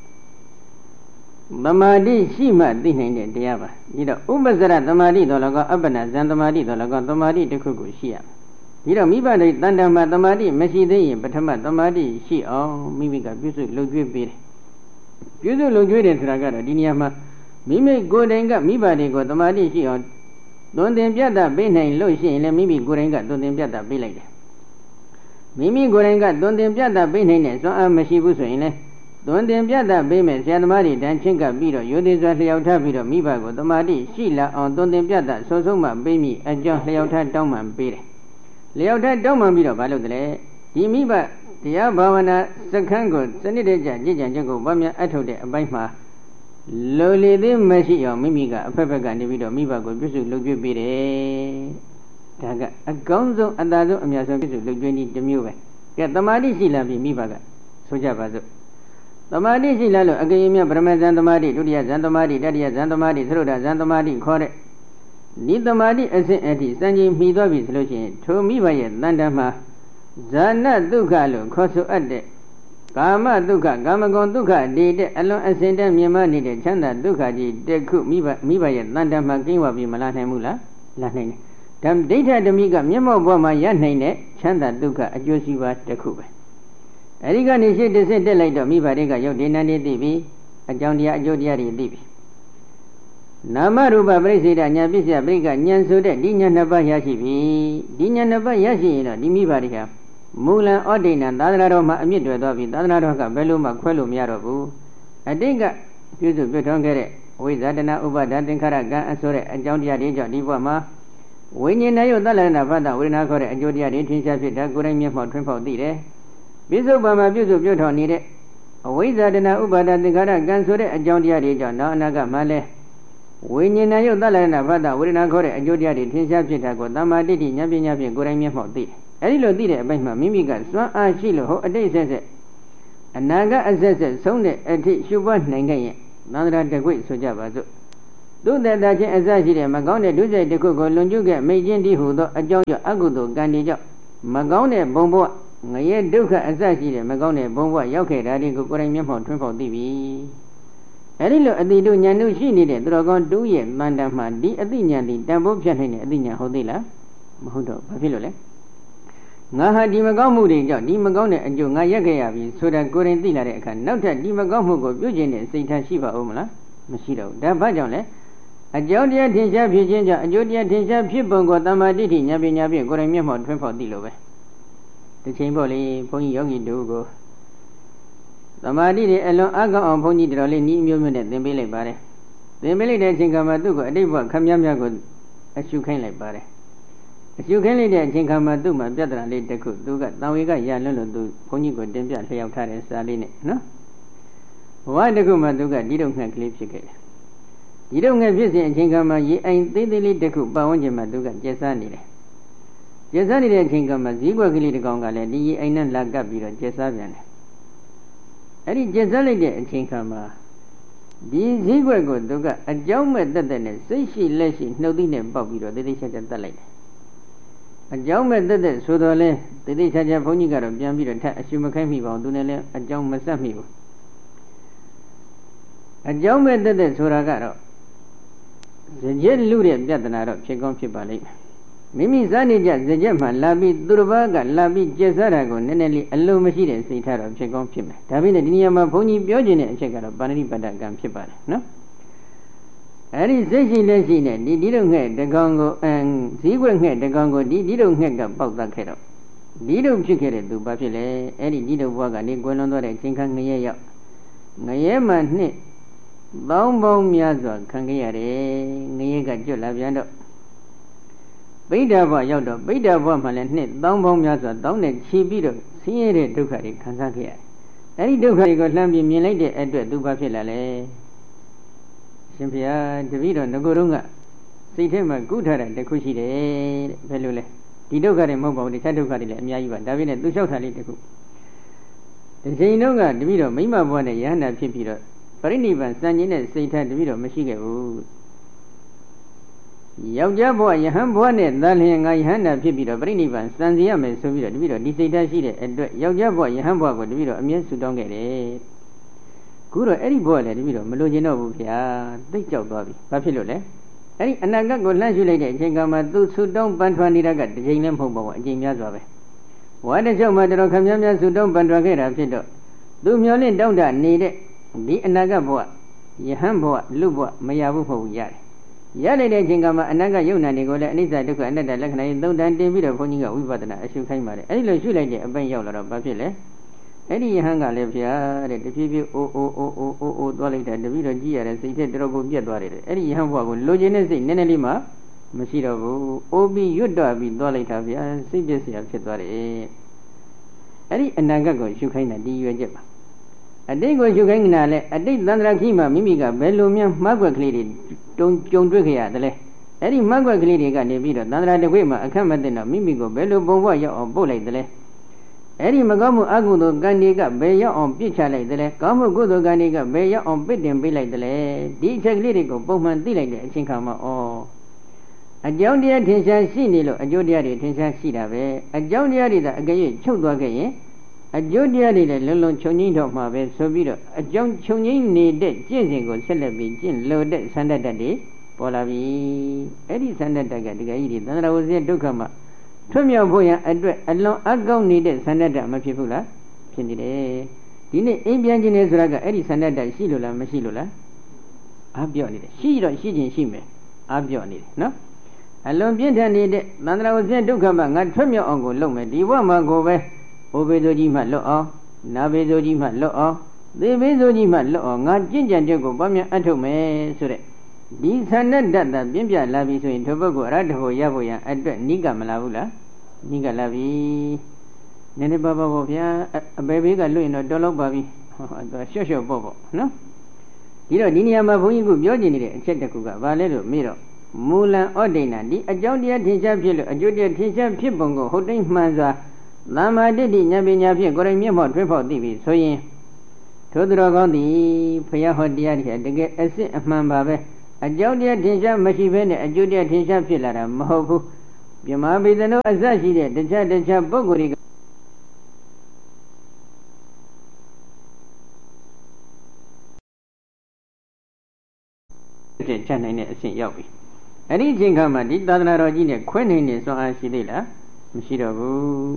သမာဓိရှိမှသိနိုင်တဲ့တရားပါဒီတော့ဥပ္ပဇ္ဇရသမာဓိတော်လည်းကောအပ္ပနာဇံသမာဓိတော်လည်းကောသမာဓိတစ်ခုခုရှိရမယ်ဒီတော့မိဘတွေတန်တမှာသမာဓိမရှိသေးရင်ပထမသမာဓိရှိအောင်မိမိကပြုစုလုပ်ကြွေးပေးတယ်ပြုစုလုပ်ကြွေးတယ်ဆိုတာကတော့ဒီနေရာမှာမိမိကိုယ်တိုင်ကမိဘတွေကိုသမာဓိရှိအောင်သွန်သင်ပြတ်တာပေးနိုင်လို့ရှိရင်လည်းမိမိကိုယ်တိုင်ကသွန်သင်ပြတ်တာပေးလိုက်တယ်မိမိကိုယ်တိုင်ကသွန်သင်ပြတ်တာပေးနိုင်တဲ့စွမ်းအားမရှိဘူးဆိုရင်လည်းသွန်သင်ပြတ်တာပေးမယ်ဆရာသမားတွေတန်းချင်းကပ်ပြီးတော့ရိုသေစွာလျှောက်ထားပြီးတော့မိဘကိုသမာဓိရှိလာအောင်သွန်သင်ပြတ်တာဆုံးဆုံးမှပေးမိအကြောင်းလျှောက်ထားတောင်းပန်ပေးတယ်လျှောက်ထားတောင်းပန်ပြီးတော့ဘာလုပ်တယ်လဲဒီမိဘတရားဘာဝနာစခန်းကိုစနစ်တကျကြည်ကြံချက်ကိုဘာများအထုတ်တဲ့အပိုင်းမှာလိုလေသေးမရှိအောင်မိမိကအဖက်ဖက်ကနေပြီးတော့မိဘကိုပြုစုလုပ်ကြွေးပေးတယ်ဒါကအကောင်းဆုံးအသာဆုံးအများဆုံးပြုစုလုပ်ကြွေးနည်းတစ်မျိုးပဲကဲသမာဓိရှိလာပြီမိဘကဆိုကြပါစို့သမာဓိရှိလာလို့အကရင်မြတ်ပရမဇန်သမာဓိဒုတိယဇန်သမာဓိတတိယဇန်သမာဓိသရုဒ္ဓဇန်သမာဓိခေါ်တဲ့ဒီသမာဓိအစဉ်အထိစံချိန်မှီသွားပြီဆိုလို့ရှိရင်ထိုမိဘရဲ့တန်တမှာဇာနဒုက္ခလို့ခေါ်ဆိုအပ်တဲ့ကာမဒုက္ခကာမဂုဏ်ဒုက္ခဒီတဲ့အလွန်အစင်တဲ့မြင်မနေတဲ့ချမ်းသာဒုက္ခကြီးတစ်ခုမိဘရဲ့တန်တမှာကင်းဝပြီးမလာနိုင်ဘူးလားလာနိုင်တယ်ဓမ္မဒိဋ္ဌဓမိကမျက်မှောက်ဘဝမှာရနိုင်တဲ့ချမ်းသာဒုက္ခအကျိုးစီးပွားတစ်ခုပဲအဲဒီကနေရှေ့တစ်ဆင့်တက်လိုက်တော့မိဘတွေကရုပ်ဒီနာနေသိပြီအကြောင်းတရားအကျိုးတရားတွေသိပြီနာမရူပပရိစ္ဆေဒညာပစ္စယပရိကဉာဏ်ဆိုတဲ့ဒီဉာဏ်နှစ်ပါးရရှိပြီဒီဉာဏ်နှစ်ပါးရရှိရင်တော့ဒီမိဘတွေဟာမူလံဩဒိဏသာသနာတော်မှာအမြင့်တွယ်သွားပြီသာသနာတော်ကဘယ်လိုမှခွဲလို့မရတော့ဘူးအတိတ်ကပြုစုပြုထွန်းခဲ့တဲ့ဝိဇာတနာဥပါဒသင်္ခါရကံအဆိုတဲ့အကြောင်းတရားတွေကြောင့်ဒီဘဝမှာဝိညာဉ်နဲ့ယုတ်သလနာဖတ်တာဝေဒနာခေါ်တဲ့အကျိုးတရားတွေထင်ရှားဖြစ်တာကိုယ်တိုင်မျက်မှောက်ထွန်းဖောက်သိတယ်ပိစုပ္ပံမှာပြုစုပြုထောင်နေတဲ့အဝိဇ္ဇာတနာဥပါဒသင်္ခါရကံဆိုတဲ့အကြောင်းတရားတွေကြောင့်နောက်အနာဂတ်မှာလဲဝိညာဏယုတ်သလရဏဖတ်တာဝေဒနာခေါ်တဲ့အကျိုးတရားတွေထင်ရှားဖြစ်တာကိုသမ္မာတိဋ္ဌိဉာဏ်ပညာဖြင့်ကိုယ်တိုင်မျက်မှောက်သိတယ်အဲဒီလိုသိတဲ့အပိုင်းမှာမိမိကစွမ်းအားရှိလို့ဟောအတိတ်ဆက်ဆက်အနာကအဆက်ဆက်ဆုံးတဲ့အထိရှုပွားနိုင်ခဲ့ရင်သန္တရာတကွိဆိုကြပါစို့သူတတချင်းအစရှိတဲ့မကောင်းတဲ့ဒုစရိုက်တစ်ခုကိုလွန်ကျူးခဲ့မိတ်ချင်းတည်းဟူသောအကြောင်းကြောင့်အကုသိုလ်ကံတွေကြောင့်မကောင်းတဲ့ဘုံဘဝငရဲဒုက္ခအစရှိတဲ့မကောင်းတဲ့ဘုံဘဝရောက်ခဲ့တာတွေကိုကိုယ်တိုင်မျက်မှောက်ထွန်းဖော်သိပြီအဲဒီလိုအတိတုဉာဏ်တို့ရှိနေတဲ့သူတော်ကောင်းတူးရဲ့တန်တမ်းမှဒီအတိဉာဏ်ဒီတန်ဖိုးဖြတ်နိုင်တဲ့အတိဉာဏ်ဟုတ်သေးလားမဟုတ်တော့ဘာဖြစ်လို့လဲငါဟာဒီမကောင်းမှုတွေကြောင့်ဒီမကောင်းတဲ့အကျိုးငါရက်ခဲ့ရပြီဆိုတာကိုယ်တိုင်သိလာတဲ့အခါနောက်ထပ်ဒီမကောင်းမှုကိုပြုကျင့်တဲ့စိတ်ထားရှိပါဦးမလားမရှိတော့ဘူးဒါဘာကြောင့်လဲအကြောင်းတရားထင်ရှားဖြစ်ခြင်းကြောင့်အကျိုးတရားထင်ရှားဖြစ်ပုံကိုတမ္မာတိဋ္ဌိဉာဏ်ပညာဖြင့်ကိုယ်တိုင်မျက်မှောက်ထွန်းဖော်သိလို့ပဲဒီချိန်ပေါ့လေဘုန်းကြီးယောဂီတို့ကိုသမာဓိတွေအလွန်အကောင်းအောင်ဘုန်းကြီးတော်လေးဤမျိုးမျိုးနဲ့သင်ပေးလိုက်ပါတယ်သင်ပေးလိုက်တဲ့အချိန်ခါမှာသူ့ကိုအတိတ်ဘဝခမည်းများကိုအရှုခိုင်းလိုက်ပါတယ်အရှုခိုင်းလိုက်တဲ့အချိန်ခါမှာသူ့မှာပြဿနာလေးတစ်ခုသူကတန်ဝေကရလွန်းလို့သူဘုန်းကြီးကိုတင်ပြလျှောက်ထားတဲ့စာလေးနဲ့နော်ဘဝတစ်ခုမှာသူကဒီတော့ငှက်ကလေးဖြစ်ခဲ့တယ်ဒီတော့ငှက်ဖြစ်စဉ်အချိန်ခါမှာရေအိမ်သေးသေးလေးတစ်ခုပတ်ဝန်းကျင်မှာသူကကျက်စားနေတယ်ကျက်စားနေတဲ့အချိန်ခါမှာဇီးကွက်ကလေးတစ်ကောင်ကလည်းဒီရေအိမ်နဲ့လာကပ်ပြီးတော့ကျက်စားပြန်တယ်အဲ့ဒီကျက်စားလိုက်တဲ့အချိန်ခါမှာဒီဇီးကွက်ကိုသူကအကြောင်းမဲ့တက်တဲ့နဲ့စိတ်ရှိလက်ရှိနှုတ်သီးနဲ့ပေါက်ပြီးတော့တိတိကျကျတတ်လိုက်တယ်အကြောင်းမဲ့တက်တဲ့ဆိုတော့လဲတိတိကျကျဘုန်းကြီးကတော့ပြန်ပြီးတော့ထပ်အရှုမခိုင်းမိပါဘူးသူနဲ့လည်းအကြောင်းမဆက်မိဘူးအကြောင်းမဲ့တက်တဲ့ဆိုတာကတော့ဇကြက်လူတဲ့ပြဿနာတော့ဖြစ်ကောင်းဖြစ်ပါလိမ့်မယ်မိမိစားနေကြဇကြက်မှလာပြီးသူတစ်ပါးကလာပြီးကျက်စားတာကိုနည်းနည်းလေးအလုံးမရှိတဲ့စိတ်ထားတော့ဖြစ်ကောင်းဖြစ်မယ်ဒါပေမဲ့ဒီနေရာမှာဘုန်းကြီးပြောခြင်းတဲ့အချက်ကတော့ပါဏိပါဒကံဖြစ်ပါတယ်နော်အဲ့ဒီစိတ်ရှိလက်ရှိနဲ့ဒီလိုငှက်တကောင်ကိုဇီးခွက်ငှက်တကောင်ကိုဒီလိုငှက်ကပေါက်တတ်ခဲ့တော့ဒီလိုဖြစ်ခဲ့တဲ့သူဘာဖြစ်လဲအဲ့ဒီလိုဘဝကနေကွယ်လွန်သွားတဲ့အချိန်ခါငရဲရောက်ငရဲမှနှစ်ပေါင်းပေါင်းများစွာခံခဲ့ရတယ်ငရဲကကျွတ်လာပြန်တော့ဗိဓာဘဝရောက်တော့ဗိဓာဘဝမှာလည်းနှစ်ပေါင်းပေါင်းများစွာတောင်းနဲ့ချီပြီးတော့ဆင်းရဲတဲ့ဒုက္ခတွေခံစားခဲ့ရတယ်အဲ့ဒီဒုက္ခတွေကိုလှမ်းပြီးမြင်လိုက်တဲ့အတွက်သူဘာဖြစ်လာလဲရှင်ဘုရားတပည့်တော်ငကိုယ်တော့ကစိတ်ထဲမှာကုထားတဲ့တခုရှိတယ်တဲ့ဘယ်လိုလဲဒီဒုက္ခတွေမဟုတ်ပါဘူးတခြားဒုက္ခတွေလည်းအများကြီးပါဒါပေမဲ့သူလျှောက်ထားလေးတခုဒီချိန်တော့ကတပည့်တော်မိမဘဝနဲ့ယဟန္တာဖြစ်ပြီးတော့ပရိနိဗ္ဗာန်စံခြင်းနဲ့စိတ်ထားတပည့်တော်မရှိခဲ့ဘူးယောက်ျားဘဝယဟန်ဘဝနဲ့သာလျှင်ငါယဟန္တာဖြစ်ပြီးတော့ပရိနိဗ္ဗာန်စံစီရမယ်ဆိုပြီးတော့တပည့်တော်ဒီစိတ်ထားရှိတဲ့အတွက်ယောက်ျားဘဝယဟန်ဘဝကိုတပည့်တော်အမြဲဆုတောင်းခဲ့တယ်ခုတော့အဲ့ဒီဘဝလည်းတပည့်တော်မလိုချင်တော့ဘူးဗျာသိကြောက်သွားပြီဘာဖြစ်လို့လဲအဲ့ဒီအနာဂတ်ကိုလှမ်းရှုလိုက်တဲ့အချိန်ကမှသူဆုတောင်းပန်ထွန်နေတာကတစ်ချိန်လည်းမဟုတ်ပါဘူးအချိန်များစွာပဲဘဝတစ်ချုပ်မှာတော်ခမများများဆုတောင်းပန်ထွန်ခဲ့တာဖြစ်တော့သူမျောလင့်တောင်းတနေတဲ့ဒီအနာဂတ်ဘဝယဟန်ဘဝလူဘဝမရဘူးမဟုတ်ဘူးရတယ်ရလိုက်တဲ့အချိန်ကမှအနာဂတ်ယုံနာတွေကိုလည်းအနိစ္စဒုက္ခအနတ္တလက္ခဏာတွေသုံးတန်တင်ပြီးတော့ဘုန်းကြီးကဝိပဿနာအရှုခိုင်းပါတယ်အဲ့ဒီလိုရှုလိုက်တဲ့အပိုင်းရောက်လာတော့ဘာဖြစ်လဲအဲ့ဒီယဟန်ကလည်းဗျာတဲ့တဖြည်းဖြည်းအိုးသွားလိုက်တာတပည့်တော်ကြည့်ရတဲ့စိတ်ထဲတော်ကိုပြတ်သွားတယ်အဲ့ဒီယဟန်ဘဝကိုလိုချင်တဲ့စိတ်နည်းနည်းလေးမှမရှိတော့ဘူးအိုးပြီးရွတ်တော့ပြီးသွားလိုက်တာဗျာစိတ်ပြည့်စရာဖြစ်သွားတယ်အဲ့ဒီအနာဂတ်ကိုရှုခိုင်းတာဒီရွယ်ချက်ပါအတိတ်ကိုရှုခိုင်းနေတာလဲအတိတ်သန္တရာခိမှာမိမိကဘယ်လိုများမှတ်ွက်ကလေးတွေကြုံတွေ့ခဲ့ရတယ်လဲအဲ့ဒီမှတ်ွက်ကလေးတွေကနေပြီးတော့သန္တရာတစ်ခွေမှာအခက်မသိတော့မိမိကိုဘယ်လိုပုံဘဝရောက်အောင်ပို့လိုက်တယ်လဲအဲ့ဒီမကောင်းမှုအကုသိုလ်ကံတွေကဘယ်ရောက်အောင်ပြစ်ချလိုက်တယ်လဲကောင်းမှုကုသိုလ်ကံတွေကဘယ်ရောက်အောင်ပစ်တင်ပေးလိုက်တယ်လဲဒီအချက်ကလေးတွေကိုပုံမှန်သိလိုက်တဲ့အချိန်ခါမှာအကြောင်းတရားထင်ရှားရှိနေလို့အကျိုးတရားတွေထင်ရှားရှိတာပဲအကြောင်းတရားတွေသာအကယ်၍ချုပ်သွားခဲ့ရင်အကျိုးတရားတွေလည်းလုံးလုံးချုပ်ငိမ့်တော့မှာပဲဆိုပြီးတော့အကြောင်းချုပ်ငိမ့်နေတဲ့ကျင့်စဉ်ကိုဆက်လက်ပြီးကျင့်လို့တဲ့သန္တတ္တတွေပေါ်လာပြီအဲ့ဒီသန္တတ္တကတကယ်ကြီးသန္တရာဝဇ္ဇဒုက္ခမှာထွတ်မြောက်ဖို့ရန်အတွက်အလွန်အကောင်းနေတဲ့သန္တတ္တမဖြစ်ဘူးလားဖြစ်နေတယ်ဒီနေ့အိမ်ပြန်ခြင်းနေဆိုတာကအဲ့ဒီသန္တတ္တရှိလို့လားမရှိလို့လားအားပြော့နေတယ်ရှိတော့ရှိခြင်းရှိမယ်အားပြော့နေတယ်နော်အလွန်ပြင်းထန်နေတဲ့သန္တရာဝဇ္ဇဒုက္ခမှာငါထွတ်မြောက်အောင်ကိုလုပ်မယ်ဒီဘဝမှာကိုပဲအိုဘေဇိုကြီးမှလွတ်အောင်နာဘေဇိုကြီးမှလွတ်အောင်သေဘေဇိုကြီးမှလွတ်အောင်ငါကြင်ကြံတဲ့ကိုပွားများအထုတ်မယ်ဆိုတဲ့ဒီသန္တတ္တပြင်းပြလာပြီဆိုရင်ထိုဘက်ကိုအရဟတဖို့ရဖို့ရန်အတွက်နိကမလာဘူးလားနိကလာပြီနည်းနည်းပါဗျာအပေဘေးကလွတ်ရင်တော့တော်လောက်ပါပြီဟောရှော့ပေါ့နော်ဒီတော့ဒီနေရာမှာဘုန်းကြီးကပြောချင်နေတဲ့အချက်တစ်ခုကဘာလဲလို့မေးတော့မူလံဩဒိဏဒီအကြောင်းတရားထင်ရှားဖြစ်လို့အကျိုးတရားထင်ရှားဖြစ်ပုံကိုဟုတ်တိုင်းမှန်စွာသမ္မာဒိဋ္ဌိဉာဏ်ပညာဖြင့်ကိုယ်တိုင်မျက်မှောက်ထွေးဖော်သိပြီဆိုရင်ထိုသူတော်ကောင်းသည်ဘုရားဟောတရားတွေတကယ်အစစ်အမှန်ပါပဲအကြောင်းတရားထင်ရှားမရှိဘဲနဲ့အကျိုးတရားထင်ရှားဖြစ်လာတာမဟုတ်ဘူးမြမဘိသနုအစရှိတဲ့တခြားပုဂ္ဂိုလ်တွေချက်နိုင်တဲ့အဆင့်ရောက်ပြီအဲ့ဒီအချိန်ခါမှာဒီသာသနာတော်ကြီးနဲ့ခွဲနိုင်နေစွမ်းအားရှိသေးလားမရှိတော့ဘူး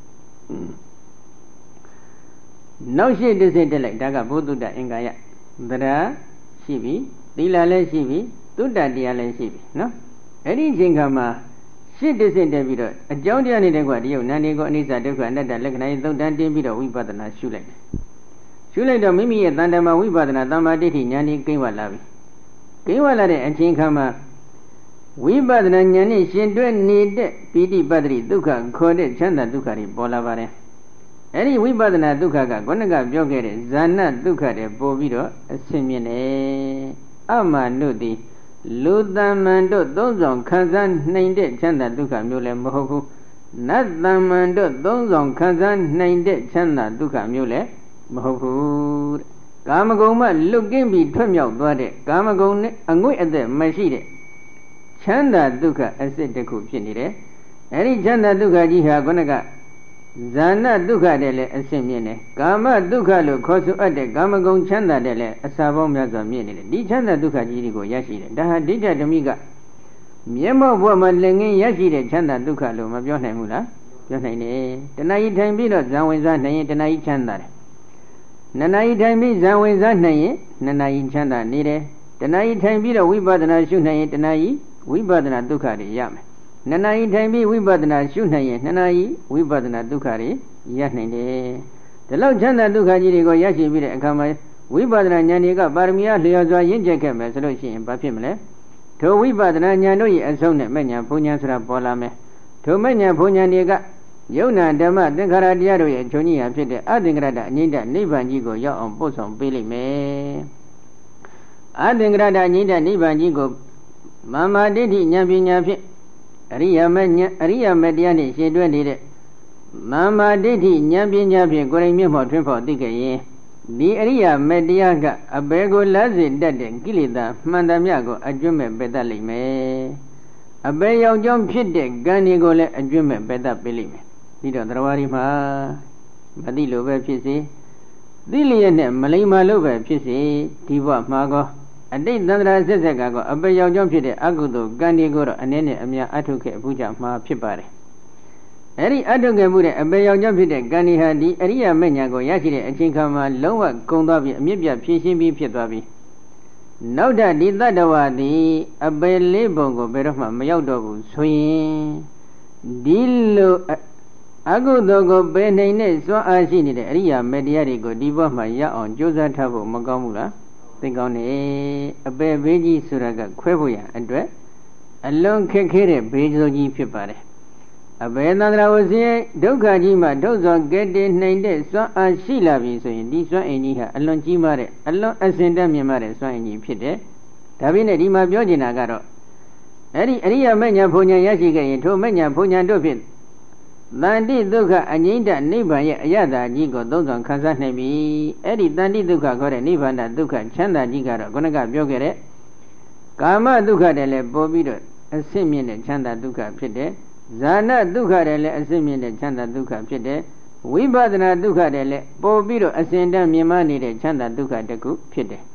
နောက်ရှိတစ်စိတ်တက်လိုက်ဒါကဘုဒ္ဓတအင်္ဂါယသရရှိပြီသီလလည်းရှိပြီသုတ္တတရားလည်းရှိပြီနော်အဲ့ဒီအချိန်ခါမှာရှစ်တစ်စိတ်တက်ပြီးတော့အကြောင်းတရားနေတဲ့ကွာဒီယုတ်နန္ဒီကိုအနိစ္စဒုက္ခအနတ္တလက္ခဏာသုတ်တန်တင်းပြီးတော့ဝိပဿနာရှုလိုက်တယ်ရှုလိုက်တော့မိမိရဲ့တန်တမာဝိပဿနာသမ္မာဒိဋ္ဌိဉာဏ်ကြီးကိန်းဝလာပြီကိန်းဝလာတဲ့အချိန်ခါမှာဝိပဿနာဉာဏ်နဲ့ရှင်တွဲနေတဲ့ပိဋိပတ္တိဒုက္ခခေါ်တဲ့ချမ်းသာဒုက္ခတွေပေါ်လာပါတယ်အဲ့ဒီဝိပဿနာဒုက္ခကခုနကပြောခဲ့တဲ့ဇာဏဒုက္ခတွေပို့ပြီးတော့အဆင်မြင့်တယ်အမှန်တို့သည်လူသမ္မန်တို့သုံးဆောင်ခံစားနိုင်တဲ့ချမ်းသာဒုက္ခမျိုးလည်းမဟုတ်ဘူးနတ်သမ္မန်တို့သုံးဆောင်ခံစားနိုင်တဲ့ချမ်းသာဒုက္ခမျိုးလည်းမဟုတ်ဘူးကာမဂုဏ်မှလွတ်ကင်းပြီးထွက်မြောက်သွားတဲ့ကာမဂုဏ်နဲ့အငွေ့အသက်မရှိတဲ့ချမ်းသာဒုက္ခအစစ်တစ်ခုဖြစ်နေတယ်အဲဒီချမ်းသာဒုက္ခကြီးဟာခုနကဇာဏဒုက္ခတဲ့လည်းအစစ်မြင့်တယ်ကာမဒုက္ခလို့ခေါ်ဆိုအပ်တဲ့ကာမဂုဏ်ချမ်းသာတဲ့လည်းအစာပေါင်းများစွာမြင့်နေတယ်ဒီချမ်းသာဒုက္ခကြီးတွေကိုရရှိတယ်ဒါဟာဒိဋ္ဌဓမိကမျက်မှောက်ဘဝမှာလည်းငင်းရရှိတဲ့ချမ်းသာဒုက္ခလို့မပြောနိုင်ဘူးလားပြောနိုင်တယ်တဏှာကြီးထိုင်ပြီးတော့ဇံဝင်စားနိုင်ရင်တဏှာကြီးချမ်းသာတယ်နှစ်နာရီထိုင်ပြီးဇံဝင်စားနိုင်ရင်နှစ်နာရီချမ်းသာနေတယ်တဏှာကြီးထိုင်ပြီးတော့ဝိပဿနာရှုနိုင်ရင်တဏှာကြီးဝိပဿနာဒုက္ခတွေရမယ်နှစ်နာရီထိုင်ပြီးဝိပဿနာရှုနိုင်ရင်နှစ်နာရီဝိပဿနာဒုက္ခတွေရနိုင်တယ်ဒီလောက်ချမ်းသာဒုက္ခကြီးတွေကိုရရှိပြီးတဲ့အခါမှာဝိပဿနာဉာဏ်တွေကပါရမီအလျော်စွာရင့်ကျက်ခဲ့မယ်ဆိုလို့ရှိရင်ဘာဖြစ်မလဲထိုဝိပဿနာဉာဏ်တို့ရဲ့အဆုံးနဲ့မဉဏ်ဘုံဉာဏ်ဆိုတာပေါ်လာမယ်ထိုမဉဏ်ဘုံဉာဏ်တွေကယုံနာဓမ္မသင်္ခါရတရားတို့ရဲ့အချုပ်ကြီးဟာဖြစ်တဲ့အသင်္ခရတအငြိမ့်တနိဗ္ဗာန်ကြီးကိုရောက်အောင်ပို့ဆောင်ပေးလိမ့်မယ်အသင်္ခရတအငြိမ့်တနိဗ္ဗာန်ကြီးကိုမာမာဒိဋ္ဌိဉာဏ်ပညာဖြင့်အရိယာမဉာဏ်အရိယာမတရားနဲ့ရှင်းတွဲနေတဲ့မာမာဒိဋ္ဌိဉာဏ်ပညာဖြင့်ကိုယ်တိုင်မျက်မှောက်ထွန်းဖော်သိခဲ့ရင်ဒီအရိယာမတရားကအဘယ်ကိုလမ်းစဉ်တက်တဲ့ကိလေသာမှန်သမျှကိုအကျွမ်းမဲ့ပယ်တတ်လိမ့်မယ်အဘယ်ရောက်ကြောင်းဖြစ်တဲ့ကံတွေကိုလည်းအကျွမ်းမဲ့ပယ်တတ်ပေးလိမ့်မယ်ဒီတော့တရားဝါဒီမှာမသိလို့ပဲဖြစ်စေသိလျက်နဲ့မလိမ္မာလို့ပဲဖြစ်စေဒီဘဝမှာကောအတိတ်သန္တရာဆက်ဆက်ကကောအပေရောက်ကြောင်းဖြစ်တဲ့အကုသိုလ်ကံတွေကိုတော့အနည်းနဲ့အများအထုတ်ခဲ့ဘူးကြမှာဖြစ်ပါတယ်အဲ့ဒီအထုတ်ခဲ့မှုတဲ့အပေရောက်ကြောင်းဖြစ်တဲ့ကံဒီဟာဒီအရိယာမဉ္ဇဉ်ကိုရရှိတဲ့အချိန်ခါမှာလုံးဝကုံသွားပြီးအမြင့်ပြဖြည့်ရှင်းပြီးဖြစ်သွားပြီးနောက်ထပ်ဒီတတ္တဝါသည်အပေလေးပုံကိုဘယ်တော့မှမရောက်တော့ဘူးဆိုရင်ဒီလိုအကုသိုလ်ကိုပယ်နိုင်တဲ့စွမ်းအားရှိနေတဲ့အရိယာမေတ္တရားတွေကိုဒီဘဝမှာရအောင်ကြိုးစားထားဖို့မကောင်းဘူးလားသိကောင်းတယ်အပယ်ဘေးကြီးဆိုတာကခွဲဖို့ရအတွက်အလွန်ခက်ခဲတဲ့ဘေးစိုးကြီးဖြစ်ပါတယ်အပယ်သန္တရာဝစီဒုက္ခကြီးမှဒုက္ခကဲတည်နိုင်တဲ့စွမ်းအားရှိလာပြီဆိုရင်ဒီစွမ်းအင်ကြီးဟာအလွန်ကြီးမားတဲ့အလွန်အစင်တတ်မြင့်မားတဲ့စွမ်းအင်ကြီးဖြစ်တယ်ဒါပေမဲ့ဒီမှာပြောချင်တာကတော့အဲ့ဒီအရိယာမဉ္ဇဉ်ဘုံဉဏ်ရရှိခဲ့ရင်ထိုမဉ္ဇဉ်ဘုံဉဏ်တို့ဖြင့်တန်တိဒုက္ခအငြိမ့်တနိဗ္ဗာန်ရဲ့အရသာကြီးကိုသုံးဆောင်ခံစားနိုင်ပြီအဲ့ဒီတန်တိဒုက္ခခေါ်တဲ့နိဗ္ဗာန်ဒုက္ခချမ်းသာကြီးကတော့ခုနကပြောခဲ့တဲ့ကာမဒုက္ခတည်းလည်းပေါ်ပြီးတော့အစစ်မြင့်တဲ့ချမ်းသာဒုက္ခဖြစ်တယ်ဇာဏဒုက္ခတည်းလည်းအစစ်မြင့်တဲ့ချမ်းသာဒုက္ခဖြစ်တယ်ဝိပဿနာဒုက္ခတည်းလည်းပေါ်ပြီးတော့အစဉ်တန်းမြင်မနေတဲ့ချမ်းသာဒုက္ခတစ်ခုဖြစ်တယ်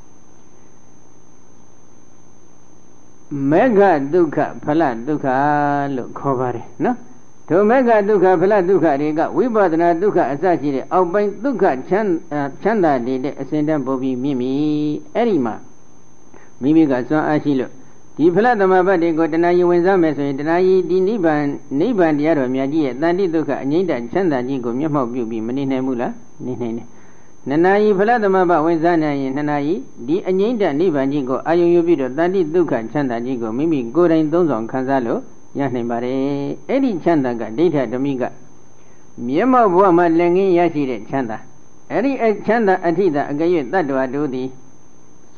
မေဃဒုက္ခဖလဒုက္ခလို့ခေါ်ပါတယ်နော်ဒုမေဃဒုက္ခဖလဒုက္ခတွေကဝိပဿနာဒုက္ခအစရှိတဲ့အောက်ပိုင်းဒုက္ခချမ်းသာတဲ့အစဉ်တန်းပေါ်ပြီးမြင်ပြီအဲ့ဒီမှာမိမိကစွမ်းအားရှိလို့ဒီဖလသမဘတ်တွေကိုတဏှာယဝင်စားမယ်ဆိုရင်တဏှာယီဒီနိဗ္ဗာန်တရားတော်မြတ်ကြီးရဲ့တန်တိဒုက္ခအငြိမ့်တချမ်းသာကြီးကိုမျက်မှောက်ပြုပြီးမနေနိုင်ဘူးလားနေနိုင်တယ်နနာယီဖလသမဘတ်ဝင်စားနိုင်ရင်နနာယီဒီအငြိမ့်တနိဗ္ဗာန်ကြီးကိုအာယုံယူပြီးတော့တန်တိဒုက္ခချမ်းသာကြီးကိုမိမိကိုယ်တိုင်သုံးဆောင်ခံစားလို့ရနိုင်ပါတယ်အဲ့ဒီချမ်းသာကဒိဋ္ဌဓမိကမျက်မှောက်ဘဝမှာလက်ငင်းရရှိတဲ့ချမ်းသာအဲ့ဒီချမ်းသာအထိသာအကယ်၍တတ္တဝါတို့သည်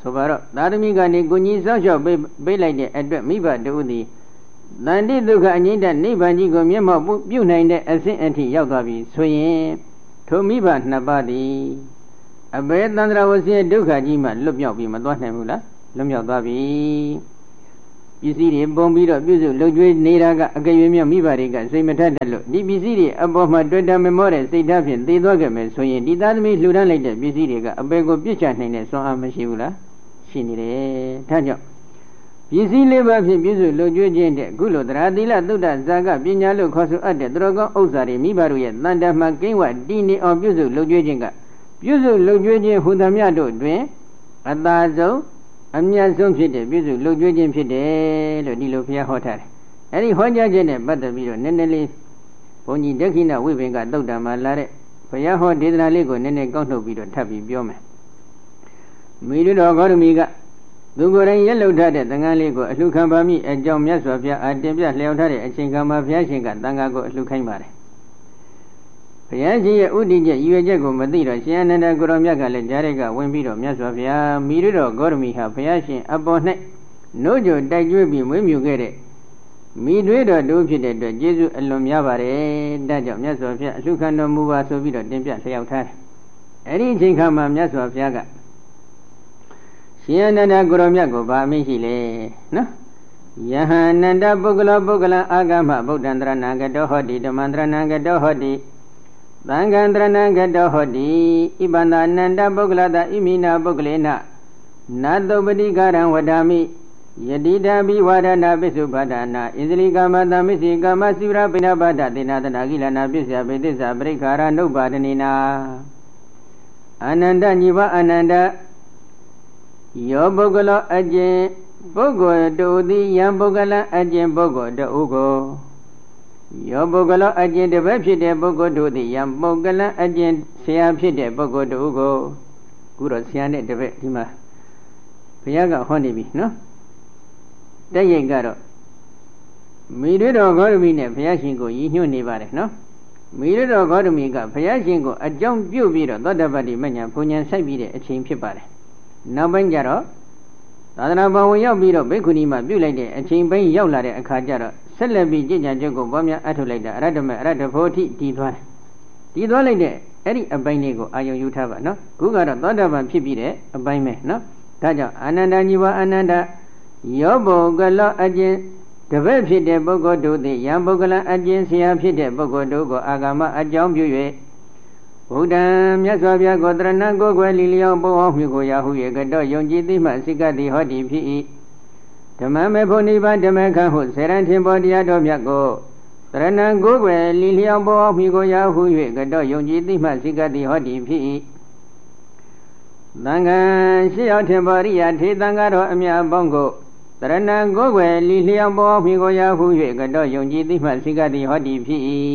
ဆိုပါတော့သာသမီကနေကိုကြီးစောင့်ရှောက်ပေးလိုက်တဲ့အတွက်မိဘတို့သည်တန်တိဒုက္ခအငြိမ့်တဲ့နိဗ္ဗာန်ကြီးကိုမျက်မှောက်ပြုနိုင်တဲ့အဆင့်အထိရောက်သွားပြီဆိုရင်ထိုမိဘနှစ်ပါးသည်အဘယ်တန္တရာဝစီဒုက္ခကြီးမှလွတ်မြောက်ပြီးမသွားနိုင်ဘူးလားလွတ်မြောက်သွားပြီပစ္စည်းတွေပုံပြီးတော့ပြုစုလှုပ်ကြွေးနေတာကအကယ်၍မိဘတွေကစိတ်မထက်တယ်လို့ဒီပစ္စည်းတွေအပေါ်မှာတွေ့တာမမောတဲ့စိတ်ဓာတ်ဖြင့်သိသွားခဲ့မယ်ဆိုရင်ဒီသားသမီးလှူဒန်းလိုက်တဲ့ပစ္စည်းတွေကအပေကိုပြစ်ချနိုင်တဲ့စွမ်းအားမရှိဘူးလားရှိနေတယ်ဒါကြောင့်ပစ္စည်းလေးပါးဖြင့်ပြုစုလှုပ်ကြွေးခြင်းတဲ့ကုလိုသရသီလသုဒ္ဓဇာကပညာလို့ခေါ်ဆိုအပ်တဲ့သူတော်ကောင်းဥစ္စာတွေမိဘတို့ရဲ့တန်တမှာကိန်းဝတည်နေအောင်ပြုစုလှုပ်ကြွေးခြင်းကပြုစုလှုပ်ကြွေးခြင်းဟူသမျှတို့တွင်အသာဆုံးအမြတ်ဆုံးဖြစ်တဲ့ပြုစုလှုပ်ကြွေးခြင်းဖြစ်တယ်လို့ဒီလိုဘုရားဟောထားတယ်။အဲဒီဟောကြားခြင်းနဲ့ပတ်သက်ပြီးတော့နည်းနည်းလေးဘုန်းကြီးဒက္ခိဏဝိပင်ကသုတ်တံမှာလာတဲ့ဘုရားဟောဒေသနာလေးကိုနည်းနည်းကောက်ထုတ်ပြီးတော့ထပ်ပြီးပြောမယ်။မိတို့တော်ဂေါတမီကသူကိုယ်တိုင်ရက်လုပ်ထားတဲ့သံဃာလေးကိုအလှခံပါမိအကြောင်းမြတ်စွာဘုရားအတင်ပြလျှောက်ထားတဲ့အချိန်ကမှဘုရားရှင်ကသံဃာကိုအလှခိုင်းပါတယ်။ဘုရားရှင်ရဲ့ဥဒိချက်ရည်ရွယ်ချက်ကိုမသိတော့ရှင်အနန္ဒကိုရောမြတ်ကလည်းကြားတဲ့ကဝင်ပြီးတော့မြတ်စွာဘုရားမိတို့တော်ဂေါတမီဟာဘုရားရှင်အပေါ်၌နို့ကြတိုက်ကျွေးပြီးမွေးမြူခဲ့တဲ့မိတွေတော်တို့ဖြစ်တဲ့အတွက်ကျေးဇူးအလွန်များပါတယ်။ဒါကြောင့်မြတ်စွာဘုရားအလှခံတော်မူပါဆိုပြီးတော့တင်ပြလျှောက်ထားတယ်။အဲဒီအချိန်ခါမှာမြတ်စွာဘုရားကရှင်အနန္ဒကိုရောမြတ်ကိုဗာအမိန့်ရှိလေနော်ယဟန္နန္ဒပုဂ္ဂလောပုဂ္ဂလအာဂမဗုဒ္ဓံတရဏံကတောဟောတိဓမ္မံတရဏံကတောဟောတိသံဃံတရဏံကတောဟောတိဣပန္နာနန္ဒပုဂ္ဂလတဣမိနာပုဂ္ဂလေနနာတုပတိကာရံဝဒာမိယတိတာဘိဝါဒနာပိစုဘာဒနာဣဇလိကာမတမစ္စေကာမစိဝရပိဏဘာဒတေနာတနာကိလနာပစ္စယပိသစ္စာပရိခါရနုပါဒနေနာအာနန္ဒညီဝအာနန္ဒယောပုဂ္ဂလောအကျင့်ပုဂ္ဂိုလ်တူသည်ယံပုဂ္ဂလအကျင့်ပုဂ္ဂိုလ်တူကိုယောပုဂ္ဂလောအကျင့်တစ်ပတ်ဖြစ်တဲ့ပုဂ္ဂိုလ်တူသည်ယံပုဂ္ဂလအကျင့်ဆရာဖြစ်တဲ့ပုဂ္ဂိုလ်တူကိုခုတော့ဆရာနဲ့တစ်ပတ်ဒီမှာဘုရားကဟောနေပြီနော်တဲ့ရိတ်ကတော့မိတွေတော်ဂေါတမီနဲ့ဘုရားရှင်ကိုရည်ညွှန်းနေပါတယ်နော်မိတွေတော်ဂေါတမီကဘုရားရှင်ကိုအကြောင်းပြုပြီးတော့သောတပတ္တိမညာဘုံညာဆိုင်ပြီးတဲ့အချိန်ဖြစ်ပါတယ်နောက်ပိုင်းကျတော့သာသနာ့ဘဝင်ရောက်ပြီးတော့ဘိက္ခုနီမှာပြုလိုက်တဲ့အချိန်ပိုင်းရောက်လာတဲ့အခါကျတော့ဆက်လက်ပြီးကြင်ညာချုပ်ကိုပွားများအထုတ်လိုက်တာအရတ္တမေအရတ္တဖို့ထိတည်သွားတယ်တည်သွားလိုက်တဲ့အဲ့ဒီအပိုင်းလေးကိုအာယုံယူထားပါနော်ခုကတော့သောတာပန်ဖြစ်ပြီးတဲ့အပိုင်းပဲနော်ဒါကြောင့်အာနန္ဒညီဝအာနန္ဒယောပုဂ္ဂလောအကျင့်တပည့်ဖြစ်တဲ့ပုဂ္ဂိုလ်တို့သည်ယံပုဂ္ဂလအကျင့်ဆရာဖြစ်တဲ့ပုဂ္ဂိုလ်တို့ကိုအာဂမအကြောင်းပြု၍ဘုဒ္ဓံမြတ်စွာဘုရားကိုတရဏကိုယ်ွယ်လီလျောင်းပုံအောင်မြကိုရာဟု၍ကတော့ယုံကြည်သိမှစိကတိဟောတိဖြစ်၏ဓမ္မမေဖို့နိဗ္ဗာန်ဓမ္မခန့်ဟုစေရန်ထင်ပေါ်တရားတော်မြတ်ကိုတရဏကိုယ်ွယ်လီလျောင်းပုံအောင်မြကိုရာဟု၍ကတော့ယုံကြည်သိမှစိကတိဟောတိဖြစ်၏သံဃာရှိရောက်ထင်ပေါ်ရိယာထေသံဃာတော်အမြတ်ပေါင်းကိုတရဏကိုယ်ွယ်လီလျောင်းပုံအောင်မြကိုရာဟု၍ကတော့ယုံကြည်သိမှစိကတိဟောတိဖြစ်၏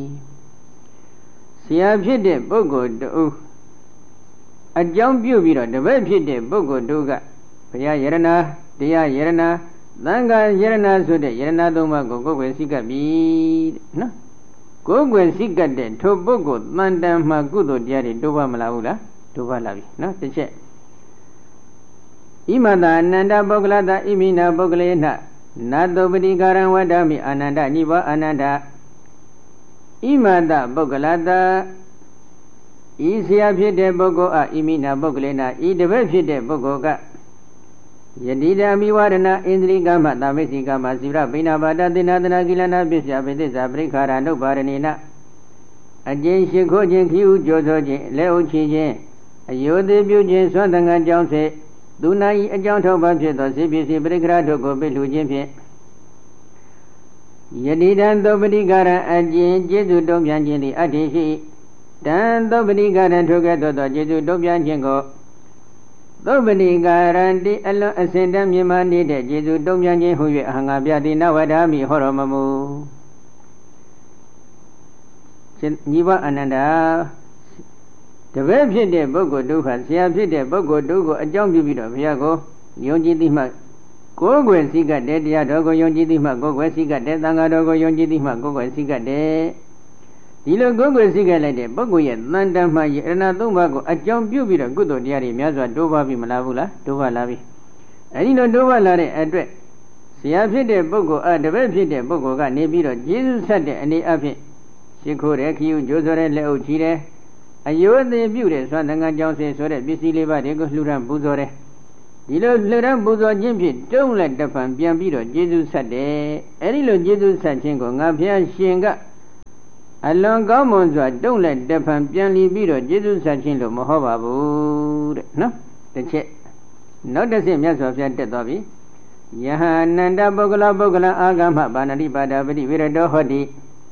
ဆရာဖြစ်တဲ့ပုဂ္ဂိုလ်တူအကြောင်းပြုပြီးတော့တပည့်ဖြစ်တဲ့ပုဂ္ဂိုလ်တူကဘုရားယရနာတရားယရနာသံဃာယရနာဆိုတဲ့ယရနာသုံးပါးကိုကိုယ်ွယ်စိကပ်ပြီနော်ကိုယ်ွယ်စိကပ်တဲ့ထိုပုဂ္ဂိုလ်တန်တန်မှကုသိုလ်တရားတွေတိုးပါမလားဘူးလားတိုးပါလာပြီနော်တစ်ချက်ဣမတအနန္တပုဂ္ဂလတဣမိနာပုဂ္ဂလေနနာတုပတိကာရံဝဒ္ဓမိအာနန္ဒနိဗ္ဗာအာနန္ဒဣမတပုဂ္ဂလတဤဆရာဖြစ်တဲ့ပုဂ္ဂိုလ်အဣမိနာပုဂ္ဂလေနာဤတပည့်ဖြစ်တဲ့ပုဂ္ဂိုလ်ကယတိတမိဝရဏဣန္ဒြိကမသမိစိကမစီရပိဏဘာဒသေနာတနာကိလနာပစ္စယပိသစ္စာပရိခါရနုပါရဏိနအကျင့်ရှိခိုးခြင်းခီးဥကြိုးစိုးခြင်းလက်ဥချီခြင်းအယုသေးပြုခြင်းသွမ်းသံဃာကြောင့်စေသူနာဤအကြောင်းထောက်ပံ့ဖြစ်သောစေပစ္စည်းပရိခရာတို့ကိုပိလှူခြင်းဖြင့်ယတိတံသောပတိကာရအကျင့်ကျေစုတုံးပြန်ခြင်းသည်အတ္တိရှိတံသောပတိကာရထိုကဲ့သို့သောကျေစုတုံးပြန်ခြင်းကိုသောပတိကာရံတိအလွန်အစင်တမ်းမြင်မှနေတဲ့ကျေစုတုံးပြန်ခြင်းဟု၍အဟံငါပြတိနဝဒာမိဟောတော်မမူညီဘအနန္ဒာတပည့်ဖြစ်တဲ့ပုဂ္ဂိုလ်တို့ဟာဆရာဖြစ်တဲ့ပုဂ္ဂိုလ်တို့ကိုအကြောင်းပြုပြီးတော့ဘုရားကိုယုံကြည်သိမှကိုယ်ွယ်စိကတဲ့တရားတော်ကိုယုံကြည်သိမှကိုယ်ွယ်စိကတဲ့သံဃာတော်ကိုယုံကြည်သိမှကိုယ်ွယ်စိကတဲ့ဒီလိုကိုယ်ကိုယ်စိတ်ကလိုက်တဲ့ပုဂ္ဂိုလ်ရဲ့တန်တမ်းမှယရဏသုံးပါးကိုအကြောင်းပြုပြီးတော့ကုသိုလ်တရားတွေများစွာတိုးပွားပြီးမလားဘူးလားတိုးပွားလာပြီအဲဒီလိုတိုးပွားလာတဲ့အတွက်ဆရာဖြစ်တဲ့ပုဂ္ဂိုလ်တပည့်ဖြစ်တဲ့ပုဂ္ဂိုလ်ကနေပြီးတော့ကျေးဇူးဆက်တဲ့အနေအချင်းရှိခိုးတယ်ခီးယူကြိုးဆိုတဲ့လက်အုပ်ချီတယ်အယုအသေးပြုတဲ့ဆွမ်းသံဃာကြောင့်စေဆိုတဲ့ပစ္စည်းလေးပါးတွေကိုလှူဒါန်းပူဇော်တယ်ဒီလိုလှူဒါန်းပူဇော်ခြင်းဖြင့်တုံးလက်တဖန်ပြန်ပြီးတော့ကျေးဇူးဆက်တယ်အဲဒီလိုကျေးဇူးဆက်ခြင်းကိုငါဘုရားရှင်ကအလွန်ကောင်းမွန်စွာတုံးလက်တဖန်ပြန်လီပြီးတော့ကျေးဇူးဆက်ခြင်းလို့မဟုတ်ပါဘူးတဲ့နော်တစ်ချက်နောက်တစ်ဆင့်မြတ်စွာဘုရားတက်သွားပြီယဟန္နန္တပုဂ္ဂလအာဂမပါဏတိပါဒပတိဝိရတောဟောတိ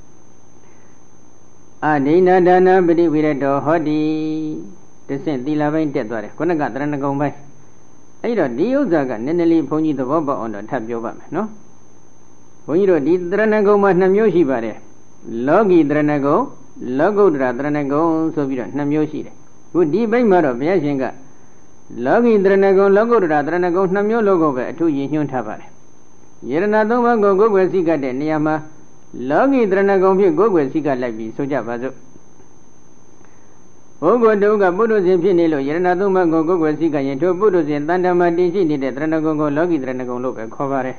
အဒိဏဒါနပတိဝိရတောဟောတိတစ်ဆင့်သီလပိုင်းတက်သွားတယ်ခုနကတရဏဂုံပိုင်းအဲ့တော့ဒီဥစ္စာကနည်းနည်းလေးဘုန်းကြီးသဘောပေါက်အောင်တော့ထပ်ပြောပါမယ်နော်ဘုန်းကြီးတို့ဒီတရဏဂုံမှာ2မျိုးရှိပါတယ်လောကီတရဏဂုံလောကုတ္တရာတရဏဂုံဆိုပြီးတော့2မျိုးရှိတယ်ခုဒီဘိုက်မှာတော့ဘုရားရှင်ကလောကီတရဏဂုံလောကုတ္တရာတရဏဂုံ2မျိုးလုံးကိုပဲအထူးရည်ညွှန်းထားပါတယ်ယရဏ3ပါးကိုကိုယ်ွယ်စိကတဲ့နေရာမှာလောကီတရဏဂုံဖြင့်ကိုယ်ွယ်စိကလိုက်ပြီးဆိုကြပါစို့ဘုဂ္ဂိုလ်တုကပုထုဇဉ်ဖြစ်နေလို့ယရဏ3ပါးကိုကိုယ်ွယ်စိကရင်ထိုပုထုဇဉ်တန်တမတည်ရှိနေတဲ့တရဏဂုံကိုလောကီတရဏဂုံလို့ပဲခေါ်ပါတယ်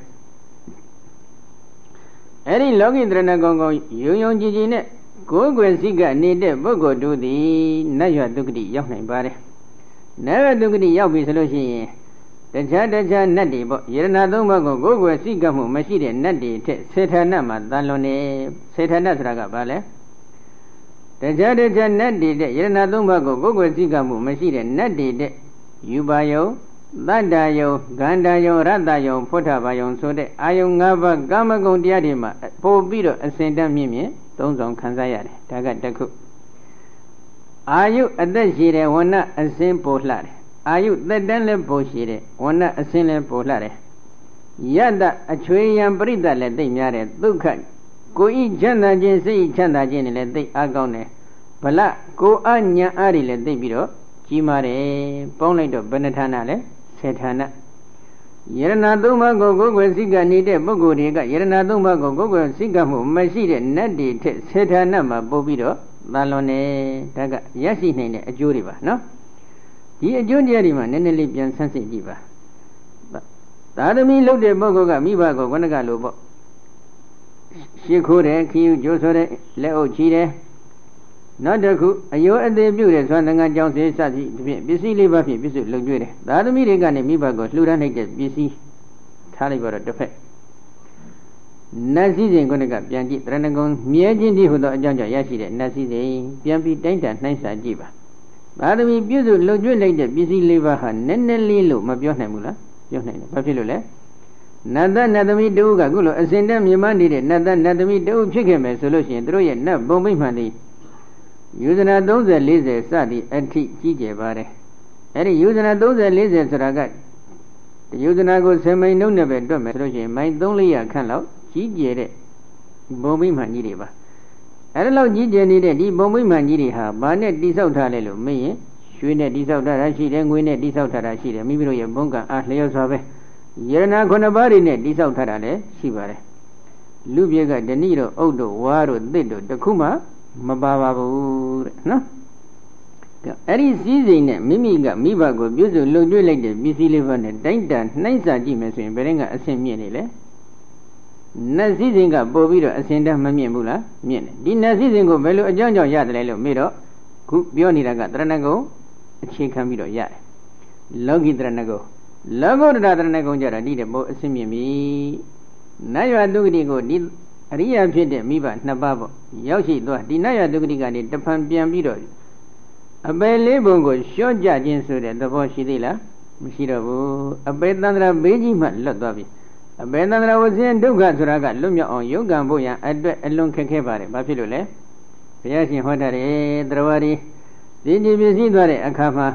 အဲ့ဒီလောကီတရဏဂုံကိုယုံယုံကြည်ကြည်နဲ့ကိုယ်ွယ်စိကနေတဲ့ပုဂ္ဂိုလ်တို့သည်နတ်ရွဒုက္ခတိရောက်နိုင်ပါတယ်နတ်ရွဒုက္ခတိရောက်ပြီဆိုလို့ရှိရင်တခြားနတ်တွေပေါ့ယရဏသုံးပါးကိုကိုယ်ွယ်စိကမှုမရှိတဲ့နတ်တွေထက်စေထာဏမှာတန်လွန်နေစေထာဏဆိုတာကဘာလဲတခြားနတ်တွေတဲ့ယရဏသုံးပါးကိုကိုယ်ွယ်စိကမှုမရှိတဲ့နတ်တွေတဲ့ယူပါယုံသတ္တယုံဂန္ဓာယုံရတ္တယုံဖုဋ္ဌဘာယုံဆိုတဲ့အာယုံ၅ပါးကာမဂုဏ်တရားတွေမှာပို့ပြီးတော့အစဉ်တန်းမြင့်သုံးဆောင်ခံစားရတယ်ဒါကတစ်ခုအာယုအသက်ရှိတဲ့ဝဏ္ဏအစဉ်ပို့လှတယ်အာယုသက်တမ်းလည်းပို့ရှိတယ်ဝဏ္ဏအစဉ်လည်းပို့လှတယ်ယတ္တအချွေယံပရိသတ်လည်းသိများတယ်ဒုက္ခကိုယ်ဤချမ်းသာခြင်းစိတ်ဤချမ်းသာခြင်းတွေလည်းသိအားကောင်းတယ်ဗလကိုအညာအားတွေလည်းသိပြီးတော့ကြီးမားတယ်ပေါင်းလိုက်တော့ဘယ်နှဌာနလဲစေဌာနယရဏသုံးပါးကိုကိုယ်ွယ်စိကနေတဲ့ပုဂ္ဂိုလ်တွေကယရဏသုံးပါးကိုကိုယ်ွယ်စိကမှုမရှိတဲ့နတ်တွေထက်စေဌာနမှာပို့ပြီးတော့တန်လွန်နေဒါကရရှိနိုင်တဲ့အကျိုးတွေပါနော်ဒီအကျိုးတရားတွေမှာနည်းနည်းလေးပြန်ဆန်းစစ်ကြည့်ပါသာသမီလုပ်တဲ့ပုဂ္ဂိုလ်ကမိဘကိုခဏကလို့ပေါ့ရှ िख ိုးတယ်ခီးယူကြိုးဆိုတဲ့လက်အုပ်ချီတယ်နောက်တစ်ခုအယိုးအသေးပြုတဲ့ဆွမ်းသံဃာကြောင့်စေစသည်ဖြင့်ပစ္စည်းလေးပါးဖြင့်ပြည့်စုံလုံကျွေးတယ်သာသမီတွေကနေမိဘကိုလှူဒါန်းနိုင်တဲ့ပစ္စည်းထားလိုက်ပါတော့တစ်ဖက်နတ်စည်းစိမ်ခုနကပြန်ကြည့်တရဏဂုံမြဲခြင်းဒီဟူသောအကြောင်းကြောင့်ရရှိတဲ့နတ်စည်းစိမ်ပြန်ပြီးတိုင်းတာနှိုင်းစာကြည့်ပါသာသမီပြည့်စုံလုံကျွေးလိုက်တဲ့ပစ္စည်းလေးပါးဟာနည်းနည်းလေးလို့မပြောနိုင်ဘူးလားပြောနိုင်တယ်ဘာဖြစ်လို့လဲနတ်သမီးတူကခုလိုအစဉ်တည်းမြင်မနေတဲ့နတ်သမီးတူဖြစ်ခဲ့မယ်ဆိုလို့ရှိရင်တို့ရဲ့နတ်ဘုံမိမှန်သည်ယူဇနာ30 40စသည်အထိကြီးကျယ်ပါတယ်အဲ့ဒီယူဇနာ30 40ဆိုတာကယူဇနာကို10မိုင်နှုတ်နဲ့ပဲတွက်မယ်ဆိုလို့ရှိရင်မိုင်300ခန့်လောက်ကြီးကျယ်တဲ့ဘုံမိမှန်ကြီးတွေပါအဲ့ဒါလောက်ကြီးကျယ်နေတဲ့ဒီဘုံမိမှန်ကြီးတွေဟာဘာနဲ့တိဆောက်ထားလဲလို့မေးရင်ရွှေနဲ့တိဆောက်ထားတာရှိတယ်ငွေနဲ့တိဆောက်ထားတာရှိတယ်မိမိတို့ရဲ့ဘုံကအားလျော်စွာပဲယရဏ9ပါးတွေနဲ့တိဆောက်ထားတာလည်းရှိပါတယ်လူပြေကဓဏိတို့အုတ်တို့ဝါတို့သစ်တို့တခုမှမပါပါဘူးတဲ့နော်အဲ့ဒီစည်းစိမ်နဲ့မိမိကမိဘကိုပြုစုလုံကျွေးလိုက်တဲ့ပစ္စည်းလေးပါးနဲ့တိုင်းတာနှိုင်းစာကြည့်မယ်ဆိုရင်ဘယ်ရင်ကအဆင်မြင့်နေလဲနတ်စည်းစိမ်ကပို့ပြီးတော့အဆင်တန်းမမြင့်ဘူးလားမြင့်တယ်ဒီနတ်စည်းစိမ်ကိုဘယ်လိုအကြောင်းကြောင့်ရတယ်လဲလို့မေးတော့ခုပြောနေတာကတရဏဂုံအခြေခံပြီးတော့ရတယ်လောကီတရဏဂုံလောကုတ္တရာတရဏဂုံကြတာဒီတဲ့ပို့အဆင်မြင့်ပြီနတ်ရွာတုဂတိကိုဒီအရိယာဖြစ်တဲ့မိဘ2ပါးပေါ့ရောက်ရှိသွားဒီနတ်ရွာတုဂတိကနေတဖန်ပြန်ပြီးတော့အပယ်လေးပုံကိုလျှော့ကြခြင်းဆိုတဲ့သဘောရှိသေးလားမရှိတော့ဘူးအပယ်တန္တရာဘေးကြီးမှလွတ်သွားပြီအပယ်တန္တရာဝဆင်းဒုက္ခဆိုတာကလွတ်မြောက်အောင်ယုံကံဖို့ရန်အတွက်အလွန်ခက်ခဲပါတယ်ဘာဖြစ်လို့လဲဘုရားရှင်ဟောထားတယ်သရဝရီဒီကြည်ပြည့်စည်သွားတဲ့အခါမှာ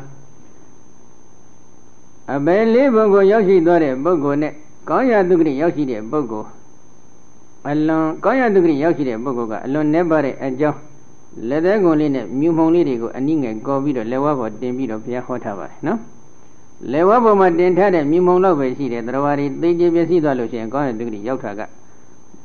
အပယ်လေးပုံကိုရောက်ရှိသွားတဲ့ပုဂ္ဂိုလ်နဲ့ကောင်းရာတုဂတိရောက်ရှိတဲ့ပုဂ္ဂိုလ်အလွန်ကောင်းရာတုဂတိရောက်ရှိတဲ့ပုဂ္ဂိုလ်ကအလွန်နည်းပါတဲ့အကြောင်းလက်သေးကုန်လေးနဲ့မြူမှုံလေးတွေကိုအနည်းငယ်ကော်ပြီးတော့လက်ဝါးပေါ်တင်ပြီးတော့ဘုရားဟောထားပါတယ်နော်လက်ဝါးပေါ်မှာတင်ထားတဲ့မြူမှုံလောက်ပဲရှိတယ်သရဝါရီသိကြပြည့်စည်သွားလို့ရှိရင်ကောင်းရာတုဂတိရောက်တာက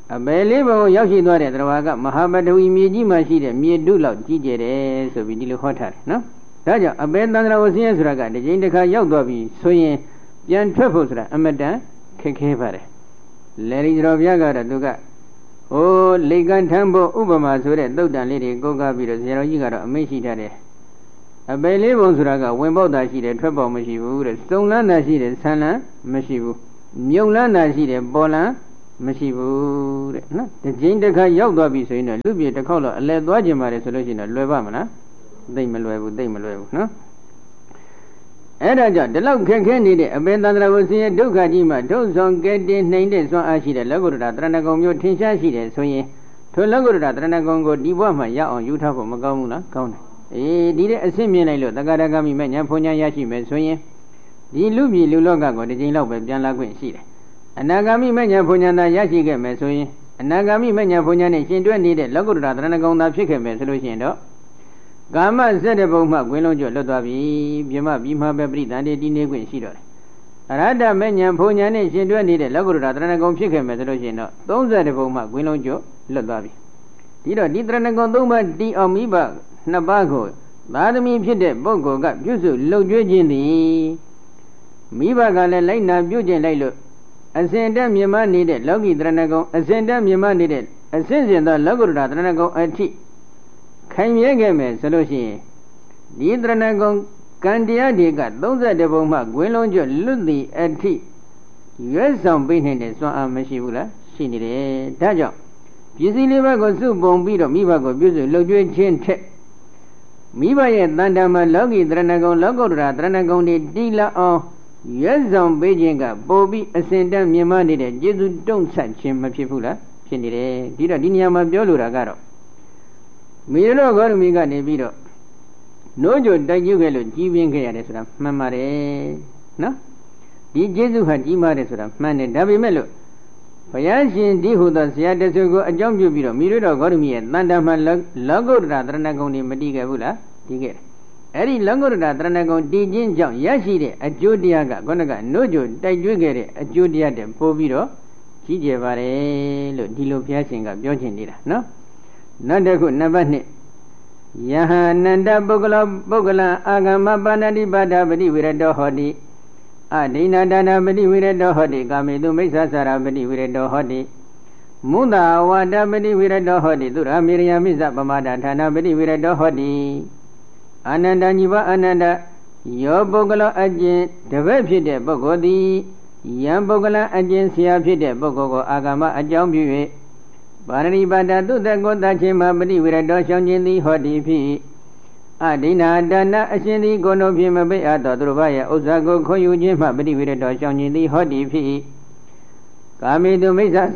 အပယ်လေးဘုံရောက်ရှိသွားတဲ့သရဝါကမဟာပတဝီမြေကြီးမှာရှိတဲ့မြေတုလောက်ကြီးကျယ်တယ်ဆိုပြီးဒီလိုဟောထားတယ်နော်ဒါကြောင့်အပယ်တန္တရာဝဆင်းရဲဆိုတာကတစ်ချိန်တစ်ခါရောက်သွားပြီဆိုရင်ပြန်ထွက်ဖို့ဆိုတာအမတန်ခက်ခဲပါတယ်လေရီတော်ဘုရားကတော့သူကဟိုလေကံထမ်းဖို့ဥပမာဆိုတဲ့သုတ်တန်လေးတွေကိုကားပြီးတော့ဆရာတော်ကြီးကတော့အမိန့်ရှိထားတယ်အပယ်လေးဘုံဆိုတာကဝင်ပေါက်တာရှိတယ်ထွက်ပေါက်မရှိဘူးတဲ့စုံလန်းတာရှိတယ်ဆန်းလန်းမရှိဘူးမြုံလန်းတာရှိတယ်ပေါ်လန်းမရှိဘူးတဲ့နော်တစ်ချိန်တစ်ခါရောက်သွားပြီဆိုရင်တော့လူပြေတစ်ခေါက်တော့အလဲသွားကြမှာလေဆိုလို့ရှိရင်တော့လွယ်ပါမလားသိမလွယ်ဘူးနော်အဲ့ဒါကြောင့်ဒီလောက်ခက်ခဲနေတဲ့အပင်သန္တရာဝဆင်းရဲဒုက္ခကြီးမှာဒုဆောင်ကဲတင်နှိမ်တဲ့စွမ်းအားရှိတဲ့လောကုတ္တရာတရဏဂုံမျိုးထင်ရှားရှိတယ်ဆိုရင်ထိုလောကုတ္တရာတရဏဂုံကိုဒီဘဝမှာရအောင်ယူထားဖို့မကောင်းဘူးလားကောင်းတယ်ဒီတဲ့အဆင့်မြင်လိုက်လို့တက္ကရာဂမိမဲ့ညာဖွညာရရှိမယ်ဆိုရင်ဒီလူပြည်လူလောကကိုဒီချိန်လောက်ပဲပြန်လာခွင့်ရှိတယ်အနာဂါမိမဲ့ညာဖွညာသာရရှိခဲ့မယ်ဆိုရင်အနာဂါမိမဲ့ညာဖွညာနဲ့ရှင်တွဲနေတဲ့လောကုတ္တရာတရဏဂုံသာဖြစ်ခဲ့မယ်ဆိုလို့ရှိရင်တော့ကာမဆက်တဲ့ဘုံမှကွင်းလုံးကျွတ်လွတ်သွားပြီပြမပြီးမှပဲပရိသန္တိတည်နေခွင့်ရှိတော့တယ်အရဟတမဲ့ညာဖွညာနဲ့ရှင်တွဲနေတဲ့လောကုတ္တရာတရဏဂုံဖြစ်ခဲ့မယ်ဆိုလို့ရှိရင်တော့30ဘုံမှကွင်းလုံးကျွတ်လွတ်သွားပြီဒီတော့ဒီတရဏဂုံ3ပါးတီအောင်မိဘ2ပါးကိုသာသမီဖြစ်တဲ့ပုဂ္ဂိုလ်ကပြုစုလှုပ်ကြွေးခြင်းသည်မိဘကလည်းလိုက်နာပြုခြင်းလိုက်လို့အစဉ်တည်းမြင်မနေတဲ့လောကီတရဏဂုံအစဉ်တည်းမြင်မနေတဲ့အစဉ်စဉ်သောလောကုတ္တရာတရဏဂုံအထိခိုင်မြဲခဲ့မယ်ဆိုလို့ရှိရင်ဒီတရဏဂုံကံတရားတွေက32ဘုံမှဂွင်းလုံးကျွတ်လွတ်သည့်အထိရွေးဆောင်ပေးနေတဲ့စွမ်းအားမရှိဘူးလားရှိနေတယ်ဒါကြောင့်ပစ္စည်းလေးပါးကိုစုပုံပြီးတော့မိဘကိုပြုစုလှုပ်ကြွေးခြင်းထက်မိဘရဲ့တန်တမှာလောကီတရဏဂုံလောကုတ္တရာတရဏဂုံတွေတီးလာအောင်ရွေးဆောင်ပေးခြင်းကပိုပြီးအစဉ်တည်းမြင်မနေတဲ့ကျေစုတုံ့ဆက်ခြင်းမဖြစ်ဘူးလားဖြစ်နေတယ်ဒီတော့ဒီနေရာမှာပြောလိုတာကတော့မိရတော်ဂေါရမီကနေပြီးတော့နိုးကြတိုက်ကျုခဲ့လို့ကြီးပြင်းခဲ့ရတယ်ဆိုတာမှန်ပါတယ်နော်ဒီကျေစုဟာကြီးမားတယ်ဆိုတာမှန်တယ်ဒါပေမဲ့လို့ဘုရားရှင်ဒီဟုသောဆရာတဆူကိုအကြောင်းပြုပြီးတော့မိရတော်ဂေါရမီရဲ့တန်တမှာလောကုတ္တရာတရဏဂုံတွေမတည်ခဲ့ဘူးလားတည်ခဲ့တယ်အဲ့ဒီလောကုတ္တရာတရဏဂုံတည်ခြင်းကြောင့်ရရှိတဲ့အကျိုးတရားကခုနကနို့ကြတိုက်ကျွေးခဲ့တဲ့အကျိုးတရားတဲ့ပို့ပြီးတော့ကြီးကျယ်ပါတယ်လို့ဒီလိုဘုရားရှင်ကပြောချင်နေတာနော်နောက်တစ်ခုနံပါတ်2ယဟနန္တပုဂ္ဂလအာဂမပါဏတိပါဒပတိဝိရတောဟောတိအဒိဏဒါနပတိဝိရတောဟောတိကာမေတုမိစ္ဆာစာရပတိဝိရတောဟောတိမုဒ္ဒဝါဒပတိဝိရတောဟောတိသူရမေရယမိစ္ဆပမာဒဌာနပတိဝိရတောဟောတိအာနန္ဒညီဝအာနန္ဒယောပုဂ္ဂလအကျင့်တပည့်ဖြစ်တဲ့ပုဂ္ဂိုလ်သည်ယံပုဂ္ဂလအကျင့်ဆရာဖြစ်တဲ့ပုဂ္ဂိုလ်ကိုအာဂမအကြောင်းပြု၍ပါရဏိပါဒသုတကောတချင်းမှာပฏิဝိရတောရှောင်းခြင်းသည်ဟောတိဖြစ်အဒိဏဒါနအရှင်သည်ကိုယ်တော်ဖြင့်မပိတ်အပ်သောသူတို့ဘာရဲ့ဥစ္စာကိုခွင့်ယူခြင်းမှပฏิဝိရတောရှောင်းခြင်းသည်ဟောတိဖြစ်ကာမေတုမိစ္ဆာ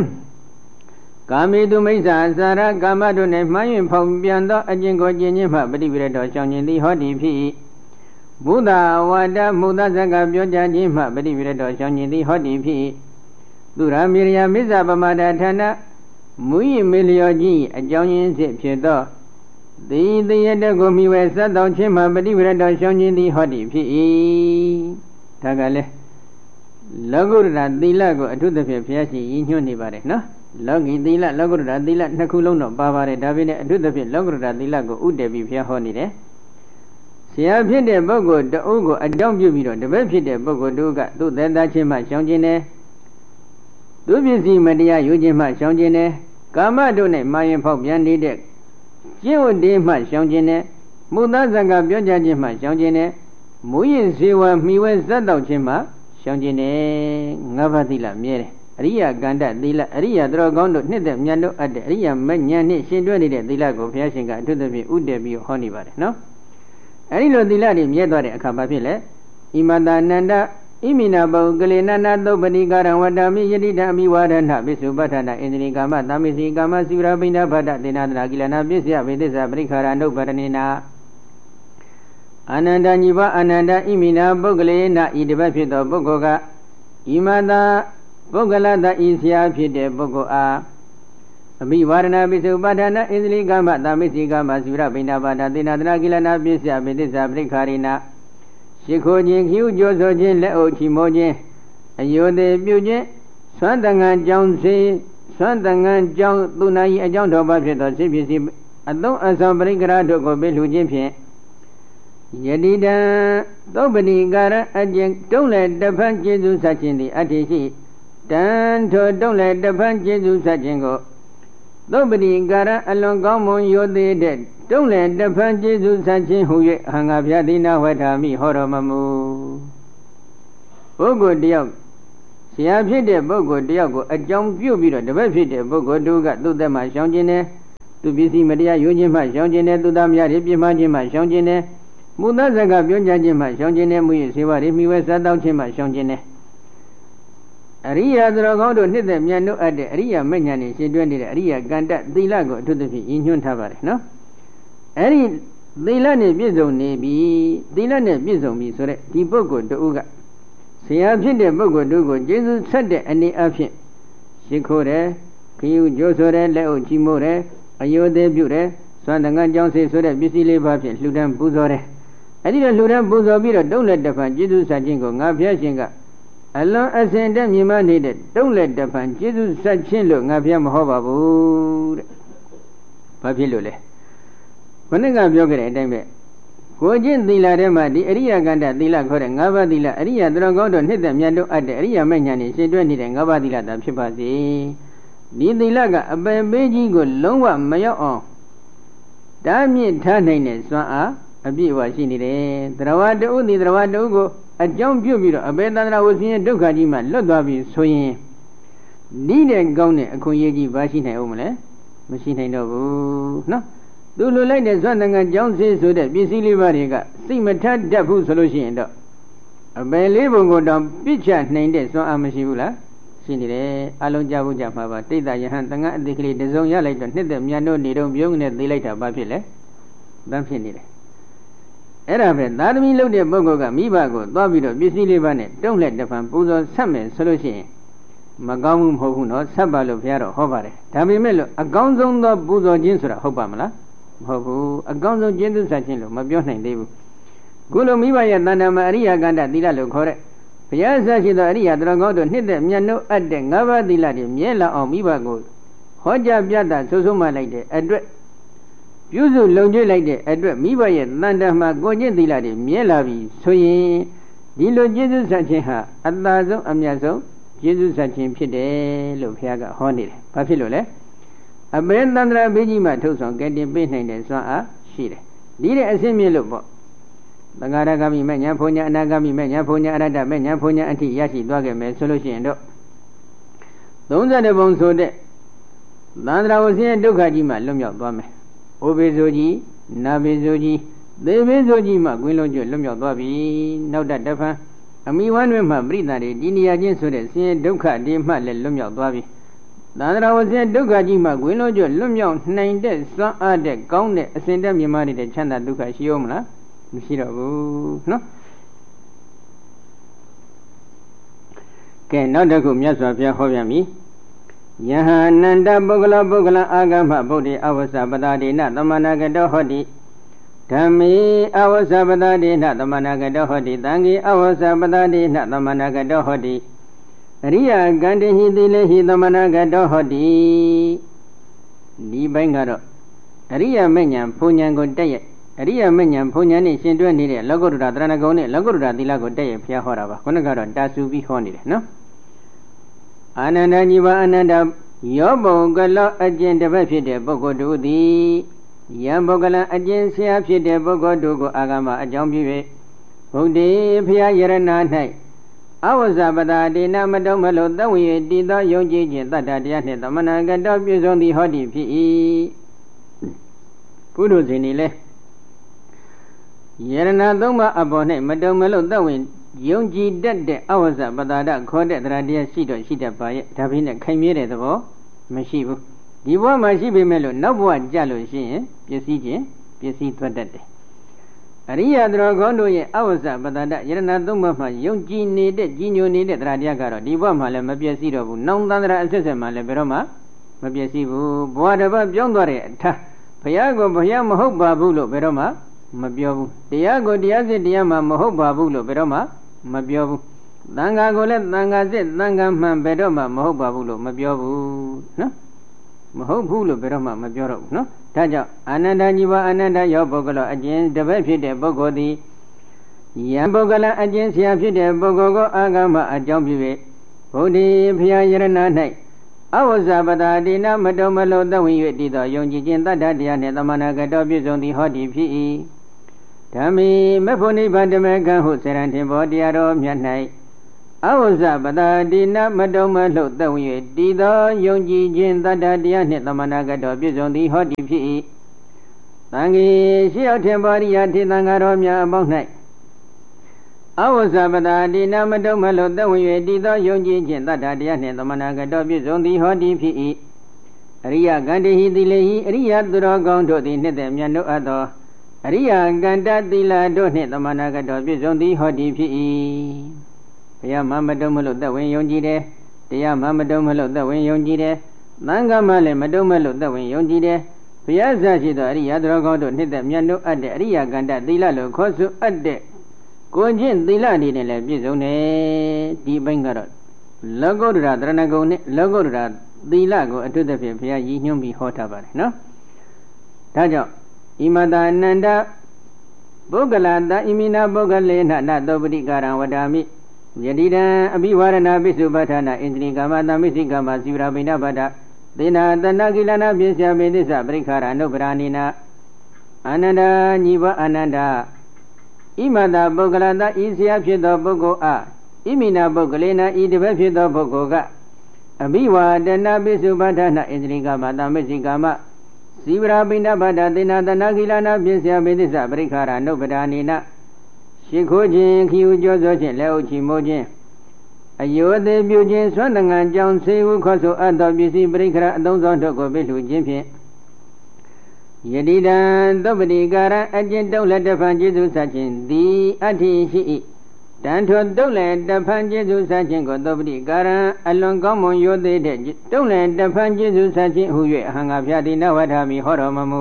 စာရကာမတို့နှင့်မှန်း၍ဖောင်ပြန်သောအကျင့်ကိုကျင့်ခြင်းမှပฏิဝိရတောရှောင်းခြင်းသည်ဟောတိဖြစ်ဘုဒ္ဓဝါဒမုဒ္ဒဇကပြောကြားခြင်းမှပฏิဝိရတောရှောင်းခြင်းသည်ဟောတိဖြစ်သူရမေရယမိစ္ဆပမာဒဌာနမူရင်မေလျောကြီးအကြောင်းရင်းစစ်ဖြစ်သောသေတရတကိုမိဝဲစတ်တော်ချင်းမှပฏิဝရတောရှောင်းခြင်းသည်ဟောတိဖြစ်၏ဒါကလည်းလောကုတ္တရာသီလကိုအထုသဖြင့်ဘုရားရှင်ရည်ညွှန်းနေပါတယ်နော်လောကီသီလလောကုတ္တရာသီလနှစ်ခုလုံးတော့ပါပါတယ်ဒါပေမဲ့အထုသဖြင့်လောကုတ္တရာသီလကိုဥတည်ပြီးဘုရားဟောနေတယ်ဆရာဖြစ်တဲ့ပုဂ္ဂိုလ်တအုပ်ကိုအကြောင်းပြုပြီးတော့တပည့်ဖြစ်တဲ့ပုဂ္ဂိုလ်တို့ကသူ့သက်သားချင်းမှရှောင်ခြင်းတယ်သူပစ္စည်းမတရားယူခြင်းမှရှောင်ခြင်းနဲ့ကာမတို့နဲ့မာရင်ဖောက်ပြန်နေတဲ့ကျင့်ဝတ်တွေမှရှောင်ခြင်းနဲ့မုသဇကပြောကြခြင်းမှရှောင်ခြင်းနဲ့မူရင်ဇေဝမှီဝဲဇတ်တော်ခြင်းမှရှောင်ခြင်းနဲ့ငါးပါးသီလမြဲတယ်အရိယကန္တသီလအရိယသရောကောင်းတို့နှစ်သက်မြတ်တို့အပ်တဲ့အရိယမဉ္ဇဉ်နှင့်ရှင်တွဲနေတဲ့သီလကိုဘုရားရှင်ကအထူးသဖြင့်ဥတည်ပြီးဟောနေပါတယ်နော်အဲဒီလိုသီလတွေမြဲသွားတဲ့အခါမှာဖြစ်လေဣမတနန္ဒဣမိနာပုဂ္ဂလေနနာသုပတိကာရံဝတ္တမိယတိတံအမိဝါဒနာပိစုပဋ္ဌာနာဣန္ဒြိကာမသာမိစီကာမစီရာပိဏဘဒ္ဒသေနာတနာကိလနာပစ္စယဝိသစ္စာပရိခာရနုပ္ပရဏေနာအာနန္ဒညီဝအာနန္ဒဣမိနာပုဂ္ဂလေနဤတပတ်ဖြစ်သောပုဂ္ဂိုလ်ကဣမတာပုဂ္ဂလတဤဆရာဖြစ်တဲ့ပုဂ္ဂိုလ်အားအမိဝါဒနာပိစုပဋ္ဌာနာဣန္ဒြိကာမသာမိစီကာမစီရာပိဏဘဒ္ဒသေနာတနာကိလနာပစ္စယဝိသစ္စာပရိခာရနာရှိခိုးခြင်းခ ्यू ကြောဆိုခြင်းလက်အုပ်ချီမိုးခြင်းအယုဒေပြုခြင်းသွမ်းတန်ငံကြောင်းစေစွမ်းတန်ငန်းကြောင့်သူနာ၏အကြောင်းတော်ပါဖြစ်သောစိတ်ပစ္စည်းအသုံးအဆောင်ပရိက္ခရာတို့ကိုပေးလှူခြင်းဖြင့်ယတိတံသုပ္ပတိကာရအကျင့်တုံးလည်းတဖန်ကျေစုဆက်ခြင်းသည်အတ္တိရှိတန်ထိုတုံးလည်းတဖန်ကျေစုဆက်ခြင်းကိုသုပ္ပတိကာရအလွန်ကောင်းမွန်ရိုသေတဲ့တုံးလည်းတဖန်ကျေစုဆက်ခြင်းဟူ၍အဟံငါဖျားတိနာဝဋ္ဌာမိဟောတော်မမူပုဂ္ဂိုလ်တယောက်ဆရာဖြစ်တဲ့ပုဂ္ဂိုလ်တယောက်ကိုအကြောင်းပြုပြီးတော့တပည့်ဖြစ်တဲ့ပုဂ္ဂိုလ်တို့ကသူ့သက်မှရှောင်ခြင်းနဲ့သူပစ္စည်းမတရားယူခြင်းမှရှောင်ခြင်းနဲ့သူသားများတွေပြင်းမှခြင်းမှရှောင်ခြင်းနဲ့မူသဇကပြောကြခြင်းမှရှောင်ခြင်းနဲ့မူရစေဝါတွေမိဝဲစားတောင်းခြင်းမှရှောင်ခြင်းနဲ့အရိယာသူတော်ကောင်းတို့နှစ်သက်မြတ်တို့အပ်တဲ့အရိယာမဉ္ဇဏ်နဲ့ရှင်းတွဲနေတဲ့အရိယာကန္တသီလကိုအထူးသဖြင့်ရည်ညွှန်းထားပါတယ်နော်အဲ့ဒီသီလနဲ့ပြည့်စုံနေပြီသီလနဲ့ပြည့်စုံပြီဆိုတဲ့ဒီပုဂ္ဂိုလ်တို့ကဆရာဖြစ်တဲ့ပုဂ္ဂိုလ်တို့ကိုကျေးဇူးဆက်တဲ့အနေအချင်းရှိခိုးတယ်ခရီးကြိုးဆိုတယ်လက်အုပ်ချီးမိုးတယ်အယုသေးပြုတယ်စွမ်းတန်ခါကြောင်းစေဆိုတဲ့ပစ္စည်းလေးပါးဖြင့်လှူဒန်းပူဇော်တယ်အဲ့ဒီတော့လှူဒန်းပူဇော်ပြီးတော့တုံးလက်တစ်ဖန်ကျေးဇူးဆက်ခြင်းကိုငါဘုရားရှင်ကအလွန်အစင်တဲ့မြင်မနေတဲ့တုံးလက်တစ်ဖန်ကျေးဇူးဆက်ခြင်းလို့ငါဘုရားမဟောပါဘူးတဲ့ဘာဖြစ်လို့လဲခொနည်းကပြောခဲ့တဲ့အတိုင်းပဲကိုကျင့်သီလထဲမှာဒီအရိယာကန္တသီလခေါ်တဲ့၅ပါးသီလအရိယာသူတော်ကောင်းတို့နှစ်သက်မြတ်တို့အပ်တဲ့အရိယာမဉ္ဇဏ်နဲ့ရှင်းတွဲနေတဲ့၅ပါးသီလသာဖြစ်ပါစေဒီသီလကအပယ်ပေးကြီးကိုလုံးဝမရောက်အောင်တားမြစ်ထားနိုင်တဲ့စွမ်းအားအပြည့်အဝရှိနေတယ်သရဝတ္တုသည်သရဝတ္တုကိုအကြောင်းပြုပြီးတော့အဘယ်တန္တရာဝဆင်းရဲဒုက္ခကြီးမှလွတ်သွားပြီဆိုရင်ဒီတဲ့ကောင်းတဲ့အခွင့်အရေးကြီးဘာရှိနိုင်အောင်မလဲမရှိနိုင်တော့ဘူးနော်သူလိုလိုက်တဲ့စွမ်းတန်ခါကြောင်းစေးဆိုတဲ့ပစ္စည်းလေးပါးတွေကစိတ်မထတတ်ဘူးဆိုလို့ရှိရင်တော့အပယ်လေးပုံကိုတော့ပြစ်ချနိုင်တဲ့စွမ်းအားမရှိဘူးလားရှိနေတယ်အလုံးကြဖို့ကြမှာပါတိတ်တယဟန်တန်ခါအတိကလေးတစုံရလိုက်တော့နှစ်သက်မြတ်တို့နေတော့ပြုံးနေသေးလိုက်တာဘာဖြစ်လဲတန်းဖြစ်နေတယ်အဲ့ဒါပဲသာသမီလုပ်တဲ့ပုဂ္ဂိုလ်ကမိဘကိုသွားပြီးတော့ပစ္စည်းလေးပါးနဲ့တုံးလက်တစ်ဖန်ပူဇော်ဆက်မယ်ဆိုလို့ရှိရင်မကောင်းဘူးမဟုတ်ဘူးနော်ဆက်ပါလို့ဘုရားတော်ဟောပါတယ်ဒါပေမဲ့လို့အကောင်းဆုံးသောပူဇော်ခြင်းဆိုတာဟုတ်ပါမလားမဟုတ်ဘူးအကောင်းဆုံးကျေးဇူးဆက်ခြင်းလို့မပြောနိုင်သေးဘူးခုလိုမိဘရဲ့တဏ္ဍာမအရိယာကန္တသီလလို့ခေါ်တဲ့ဘုရားဆက်ရှိသောအရိယာတော်ကောင်းတို့နှစ်သက်မြတ်နှုတ်အပ်တဲ့၅ပါးသီလတွေမြဲလာအောင်မိဘကိုဟောကြားပြတာဆိုဆိုမှလိုက်တဲ့အတွက်ပြုစုလုံကျွေးလိုက်တဲ့အတွက်မိဘရဲ့တဏ္ဍာမကိုကျင့်သီလတွေမြဲလာပြီဆိုရင်ဒီလိုကျေးဇူးဆက်ခြင်းဟာအသာဆုံးအမြတ်ဆုံးကျေးဇူးဆက်ခြင်းဖြစ်တယ်လို့ဘုရားကဟောနေတယ်ဘာဖြစ်လို့လဲအဘယ်တန္တရာဘေးကြီးမှထုတ်ဆောင်ကဲတင်ပေးနိုင်တဲ့စွမ်းအားရှိတယ်ဒီတဲ့အစင်းမြင့်လို့ပေါ့သံဃာရဂမိမညာဘုံညာအနာဂမိမညာဘုံညာအရတ္တမညာဘုံညာအထိရရှိသွားခဲ့မယ်ဆိုလို့ရှိရင်တော့30ပုံဆိုတဲ့သန္တရာဝဆင်းရဲဒုက္ခကြီးမှလွတ်မြောက်သွားမယ်အိုဘေဇိုကြီးနာဘေဇိုကြီးသေဘေဇိုကြီးမှကွင်းလုံးကျွတ်လွတ်မြောက်သွားပြီနောက်တဖန်အမိဝမ်းတွင်မှပြိတ္တာတွေဒီနေရာချင်းဆိုတဲ့ဆင်းရဲဒုက္ခတွေမှလည်းလွတ်မြောက်သွားပြီသန္တရာဝဆင်းဒုက္ခကြီးမှကွင်းလုံးကျွတ်လွတ်မြောက်နိုင်တဲ့စွမ်းအားတဲ့ကောင်းတဲ့အစဉ်တက်မြင်မာတဲ့ချမ်းသာဒုက္ခရှိရောမလားမရှိတော့ဘူးနော်ကဲနောက်တစ်ခုမြတ်စွာဘုရားဟောပြန်ပြီယဟာနန္တပုဂ္ဂလအာဂမဗုဒ္ဓအဝဆပတာဒေနသမဏဂတောဟောတိဓမ္မေအဝဆပတာဒေနသမဏဂတောဟောတိသံဃေအဝဆပတာဒေနသမဏဂတောဟောတိအရိယကန္တိဟိသီလေဟိသမဏဂတောဟောတိဒီဘိုင်းကတော့အရိယမဉ္ဇဉ်ဘုံဉဏ်ကိုတက်ရဲ့အရိယမဉ္ဇဉ်ဘုံဉဏ်နဲ့ရှင်တွဲနေတဲ့လောကုတ္တရာတရဏဂုံနဲ့လောကုတ္တရာသီလကိုတက်ရဲ့ဘုရားဟောတာပါခုနကတော့တာစုပြီးဟောနေတယ်နော်အာနန္ဒကြီးပါအနန္ဒယောဘုံကလောအကျင့်တစ်ပတ်ဖြစ်တဲ့ပုဂ္ဂိုလ်တို့သည်ယံပုဂ္ဂလအကျင့်ဆရာဖြစ်တဲ့ပုဂ္ဂိုလ်တို့ကိုအာဂမအကြောင်းပြု၍ဘုဒ္ဓေဖျားယရဏ၌အဝဇပတာဒေနမတုံမလို့သဝိယတည်သောယုံကြည်ခြင်းတတ္တတရားနှင့်သမဏဂတောပြည့်စုံသည်ဟောတိဖြစ်၏ပုရုဇဉ်ဤလဲယရဏသုံးပါးအပေါ်၌မတုံမလို့သဝိယုံကြည်တတ်တဲ့အဝဇပတာဒခေါ်တဲ့တရားတရားရှိတော့ရှိတတ်ပါရဲ့ဒါပေမဲ့ခိုင်မြဲတဲ့သဘောမရှိဘူးဒီဘဝမှာရှိပေမဲ့လို့နောက်ဘဝကြလို့ရှိရင်ပစ္စည်းသွားတတ်တယ်အရိယသူတော်ကောင်းတို့ရဲ့အဝဇပတာဒယရဏသုံးပါးမှာယုံကြည်နေတဲ့ကြီးညိုနေတဲ့တရားတရားကတော့ဒီဘဝမှာလည်းမပျက်စီးတော့ဘူးနောင်တန္တရာအဆက်ဆက်မှာလည်းဘယ်တော့မှမပျက်စီးဘူးဘဝတစ်ပတ်ပြောင်းသွားတဲ့အထာဘုရားကိုဘုရားမဟုတ်ပါဘူးလို့ဘယ်တော့မှမပြောဘူးတရားကိုတရားစစ်တရားမှမဟုတ်ပါဘူးလို့ဘယ်တော့မှမပြောဘူးသံဃာကိုလည်းသံဃာစစ်သံဃာမှန်ဘယ်တော့မှမဟုတ်ပါဘူးလို့မပြောဘူးနော်မဟုတ်ဘူးလို့ဘယ်တော့မှမပြောတော့ဘူးနော်ဒါကြောင့်အာနန္ဒာကြီးပါအာနန္ဒာယောပုဂ္ဂလောအကျဉ်တပည့်ဖြစ်တဲ့ပုဂ္ဂိုလ်သည်ယံပုဂ္ဂလအကျဉ်ဆရာဖြစ်တဲ့ပုဂ္ဂိုလ်ကိုအာဂမအကြောင်းပြု၍ဘုဒ္ဓဖျားယရဏ၌အဝဇ္ဇပတာတိနာမတုံမလုံးသဝင်၍တည်သောယုံကြည်ခြင်းတတ္တတရားနှင့်သမဏဂတောပြည့်စုံသည်ဟောဒီဖြစ်၏ဓမ္မေမဖို့နိဗ္ဗာန်ဓမ္မကံဟုစေရန်ထင်ဘောတရားတော်မြတ်၌အဝဇ္ဇပတာတိနာမတုံမလုံးသဝင်၍တည်သောယုံကြည်ခြင်းတတ္တတရားနှင့်သမဏဂတောပြည့်စုံသည်ဟောဒီဖြစ်၏သံဃေရှိရောက်ထင်ဘောရိယထေသံဃာတော်များအပေါင်း၌အဝဇ္ဇပတာတိနာမတုံမလုံးသဝင်၍တည်သောယုံကြည်ခြင်းတတ္တတရားနှင့်သမဏဂတောပြည့်စုံသည်ဟောဒီဖြစ်၏အရိယကန္တေဟိတိလေဟိအရိယသူတော်ကောင်းတို့သည်နှစ်သက်မြတ်တို့အပ်သောအရိယကန္တသီလတို့နှင့်သမဏဂတောပြည့်စုံသည်ဟောဒီဖြစ်၏ဘုရားမမတုံမလို့သက်ဝင်ယုံကြည်တယ်တရားမမတုံမလို့သက်ဝင်ယုံကြည်တယ်သံဃာမလည်းမတုံမလို့သက်ဝင်ယုံကြည်တယ်ဘုရားဆရာရှိသောအရိယသူတော်ကောင်းတို့နှစ်သက်မြတ်တို့အပ်တဲ့အရိယကန္တသီလလို့ခေါ်ဆိုအပ်တဲ့ကိုချင်းသီလအနေနဲ့လည်းပြည့်စုံတယ်ဒီဘိုင်းကတော့လောကုတ္တရာတရဏဂုံနဲ့လောကုတ္တရာသီလကိုအထွတ်သဖြင့်ဘုရားရည်ညွှန်းပြီးဟောထားပါတယ်နော်ဒါကြောင့်ဣမတအနန္တပုဂ္ဂလတဣမိနာပုဂ္ဂလေနနသောပတိကာရံဝဒာမိယတိတံအဘိဝရဏပိစုပဋ္ဌာနာဣန္ဒြိကာမတမိစိကာမစီဝရပိဏဗဒသေနာတဏကိလနာပြစ္ဆာမေသစ္စာပရိခါရအနုပရာနိနာအာနန္ဒာညီဝအာနန္ဒာဣမတပုဂ္ဂလတဤဆရာဖြစ်သောပုဂ္ဂိုလ်အားဣမိနာပုဂ္ဂလေနဤတပည့်ဖြစ်သောပုဂ္ဂိုလ်ကအဘိဝဒနာပိစုပဋ္ဌာနာဣန္ဒြိကာမတမိစိကာမစီဝရပိဏဗဒသေနာတဏကိလနာပြစ္ဆာမေသစ္စာပရိခါရအနုပရာနိနာရှိခိုးခြင်းခီယူကြောသောခြင်းလက်အုပ်ချီမိုးခြင်းအယောသေးပြုခြင်းဆွမ်းတငံကြောင့်ဆေးဟုခေါ်ဆိုအပ်သောပစ္စည်းပရိခရအသုံးဆောင်တို့ကိုပိလှူခြင်းဖြင့်ယတိတံသုပ္ပတိကာရအကျင့်တုံးလက်တဖန်ကျေးဇူးဆက်ခြင်းသည်အဋ္ဌိရှိ၏တန်ထိုတုံးလက်တဖန်ကျေးဇူးဆက်ခြင်းကိုသုပ္ပတိကာရအလွန်ကောင်းမွန်ရိုသေတဲ့တုံးလက်တဖန်ကျေးဇူးဆက်ခြင်းဟု၍အဟံငါဖျာတိနဝထမိဟောတော်မမူ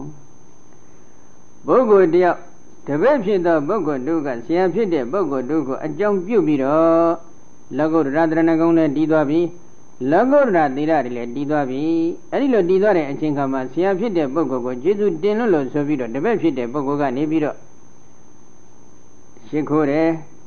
ပုဂ္ဂိုလ်တယောက်တပည့်ဖြစ်သောပုဂ္ဂိုလ်တို့ကဆရာဖြစ်တဲ့ပုဂ္ဂိုလ်တို့ကိုအကြောင်းပြုပြီးတော့လောကုတ္တရာတရဏဂုံနဲ့တည်သွားပြီလောကုတ္တရာသီလတွေလည်းတည်သွားပြီအဲ့ဒီလိုတည်သွားတဲ့အချိန်ခါမှာဆရာဖြစ်တဲ့ပုဂ္ဂိုလ်ကိုကျေးဇူးတင်လို့ဆိုပြီးတော့တပည့်ဖြစ်တဲ့ပုဂ္ဂိုလ်ကနေပြီးတော့ရှိခိုးတယ်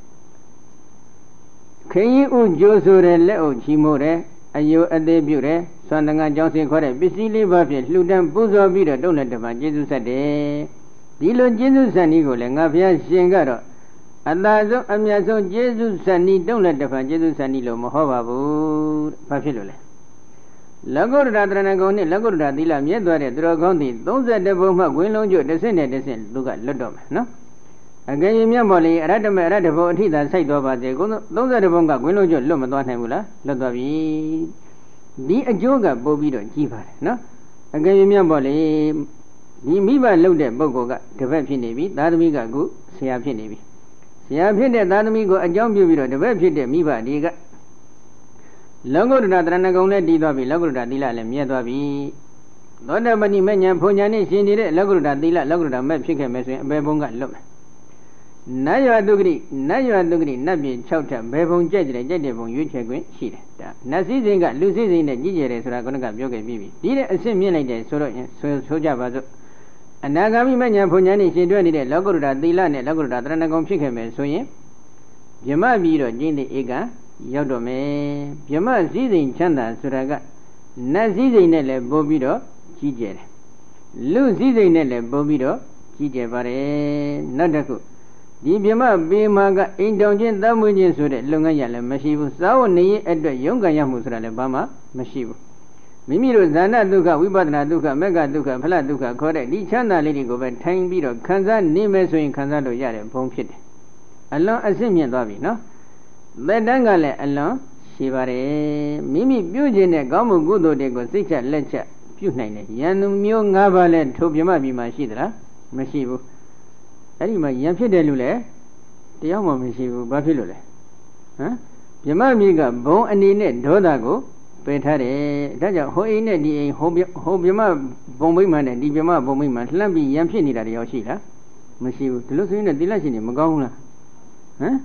ခရင်ဥကြိုးဆိုတယ်လက်အုပ်ချီမိုးတယ်အယုအသေးပြုတယ်ဆွမ်းတငါကြောင်းစင်ခေါ်တဲ့ပစ္စည်းလေးပါးဖြင့်လှူဒန်းပူဇော်ပြီးတော့တုံးလက်တပံကျေးဇူးဆက်တယ်ဒီလိုကျေးဇူးဆက်နည်းကိုလည်းငါဘုရားရှင်ကတော့အသာဆုံးအမြတ်ဆုံးကျေးဇူးဆက်နည်းတုံးလက်တပံကျေးဇူးဆက်နည်းလို့မဟောပါဘူးဘာဖြစ်လို့လဲလောကုတ္တရာတရဏဂုံနဲ့လောကုတ္တရာသီလမြဲသွားတဲ့သူတော်ကောင်းသည်32ဘုံမှဝင်းလုံးကျွတ်တစ်ဆင့်နဲ့တစ်ဆင့်သူကလွတ်တော့မယ်နော်အကယ်၍မြတ်မော်လေအရတ္တမေအရတ္တဘုံအထိသာစိုက်တော်ပါစေကု32ဘုံကဝင်းလုံးကျွတ်လွတ်မသွားနိုင်ဘူးလားလွတ်သွားပြီဒီအကျိုးကပို့ပြီးတော့ကြီးပါတယ်နော်အကယ်၍မြတ်မော်လေဒီမိဘလှုပ်တဲ့ပုဂ္ဂိုလ်ကတပည့်ဖြစ်နေပြီသာသမီကအခုဆရာဖြစ်နေပြီဆရာဖြစ်တဲ့သာသမီကိုအကြောင်းပြုပြီးတော့တပည့်ဖြစ်တဲ့မိဘတွေကလောကုတ္တရာတရဏဂုံနဲ့တည်သွားပြီလောကုတ္တရာသီလလည်းမြဲသွားပြီသောတပတိမဉ္ဇဉ်ဘုံညာနဲ့ရှင်နေတဲ့လောကုတ္တရာသီလလောကုတ္တရာမဲ့ဖြစ်ခဲ့မယ်ဆိုရင်အဘယ်ဘုံကလွတ်မယ်နတ်ရွာတုဂတိနတ်ရွာတုဂတိနတ်ပြည်6ထပ်ဘယ်ဘုံကြိုက်တယ်ကြိုက်တဲ့ဘုံရွေးချယ်ခွင့်ရှိတယ်ဒါနတ်စည်းစိမ်ကလူစည်းစိမ်နဲ့ကြီးကျယ်တယ်ဆိုတာကကပြောခဲ့ပြီးပြီဒီတဲ့အဆင့်မြင့်လိုက်တယ်ဆိုတော့ဆိုကြပါစို့အနာဂါမိမဉ္ဇဉ်ဘုံညာနဲ့ရှင်တွဲနေတဲ့လောကုတ္တရာသီလနဲ့လောကုတ္တရာတရဏဂုံဖြစ်ခဲ့မယ်ဆိုရင်ဗြဟ္မပြည်တော့ကျင့်တဲ့ဧကရောက်တော့မယ်ဗြဟ္မစည်းစိမ်ချမ်းသာဆိုတာကနတ်စည်းစိမ်နဲ့လည်းပို့ပြီးတော့ကြီးကျယ်တယ်လူစည်းစိမ်နဲ့လည်းပို့ပြီးတော့ကြီးကျယ်ပါတယ်နောက်တစ်ခုဒီဗြဟ္မပေမာကအိမ်တောင်ချင်းသတ်မှုချင်းဆိုတဲ့လုပ်ငန်းရလည်းမရှိဘူးစာဝတ်နေရေးအတွက်ရုန်းကန်ရမှုဆိုတာလည်းဘာမှမရှိဘူးမိမိတို့ဇာဏဒုက္ခဝိပဿနာဒုက္ခမေဃဒုက္ခဖလဒုက္ခခေါ်တဲ့ဒီချမ်းသာလေးတွေကိုပဲထိုင်ပြီးတော့ခံစားနေမယ်ဆိုရင်ခံစားလို့ရတဲ့ဘုံဖြစ်တယ်အလွန်အဆင့်မြင့်သွားပြီနော်သက်တမ်းကလည်းအလွန်ရှိပါတယ်မိမိပြုခြင်းနဲ့ကောင်းမှုကုသိုလ်တွေကိုစိတ်ချလက်ချပြုနိုင်တယ်ယန္တုမျိုး၅ပါးလည်းထိုဗြဟ္မပြည်မှာရှိသလားမရှိဘူးအဲ့ဒီမှာယံဖြစ်တယ်လို့လည်းတရားမှမရှိဘူးဘာဖြစ်လို့လဲဟမ်ဗြဟ္မပြည်ကဘုံအနေနဲ့ဒေါသကိုပယ်ထားတယ်ဒါကြောင့်ဟိုအိမ်နဲ့ဒီအိမ်ဟိုဗြဟ္မဘုံမိမ့်မှနဲ့ဒီဗြဟ္မဘုံမိမ့်မှလှမ်းပြီးယံဖြစ်နေတာတယောက်ရှိလားမရှိဘူးဒီလိုဆိုရင်သီလရှင်နေမကောင်းဘူးလားဟမ်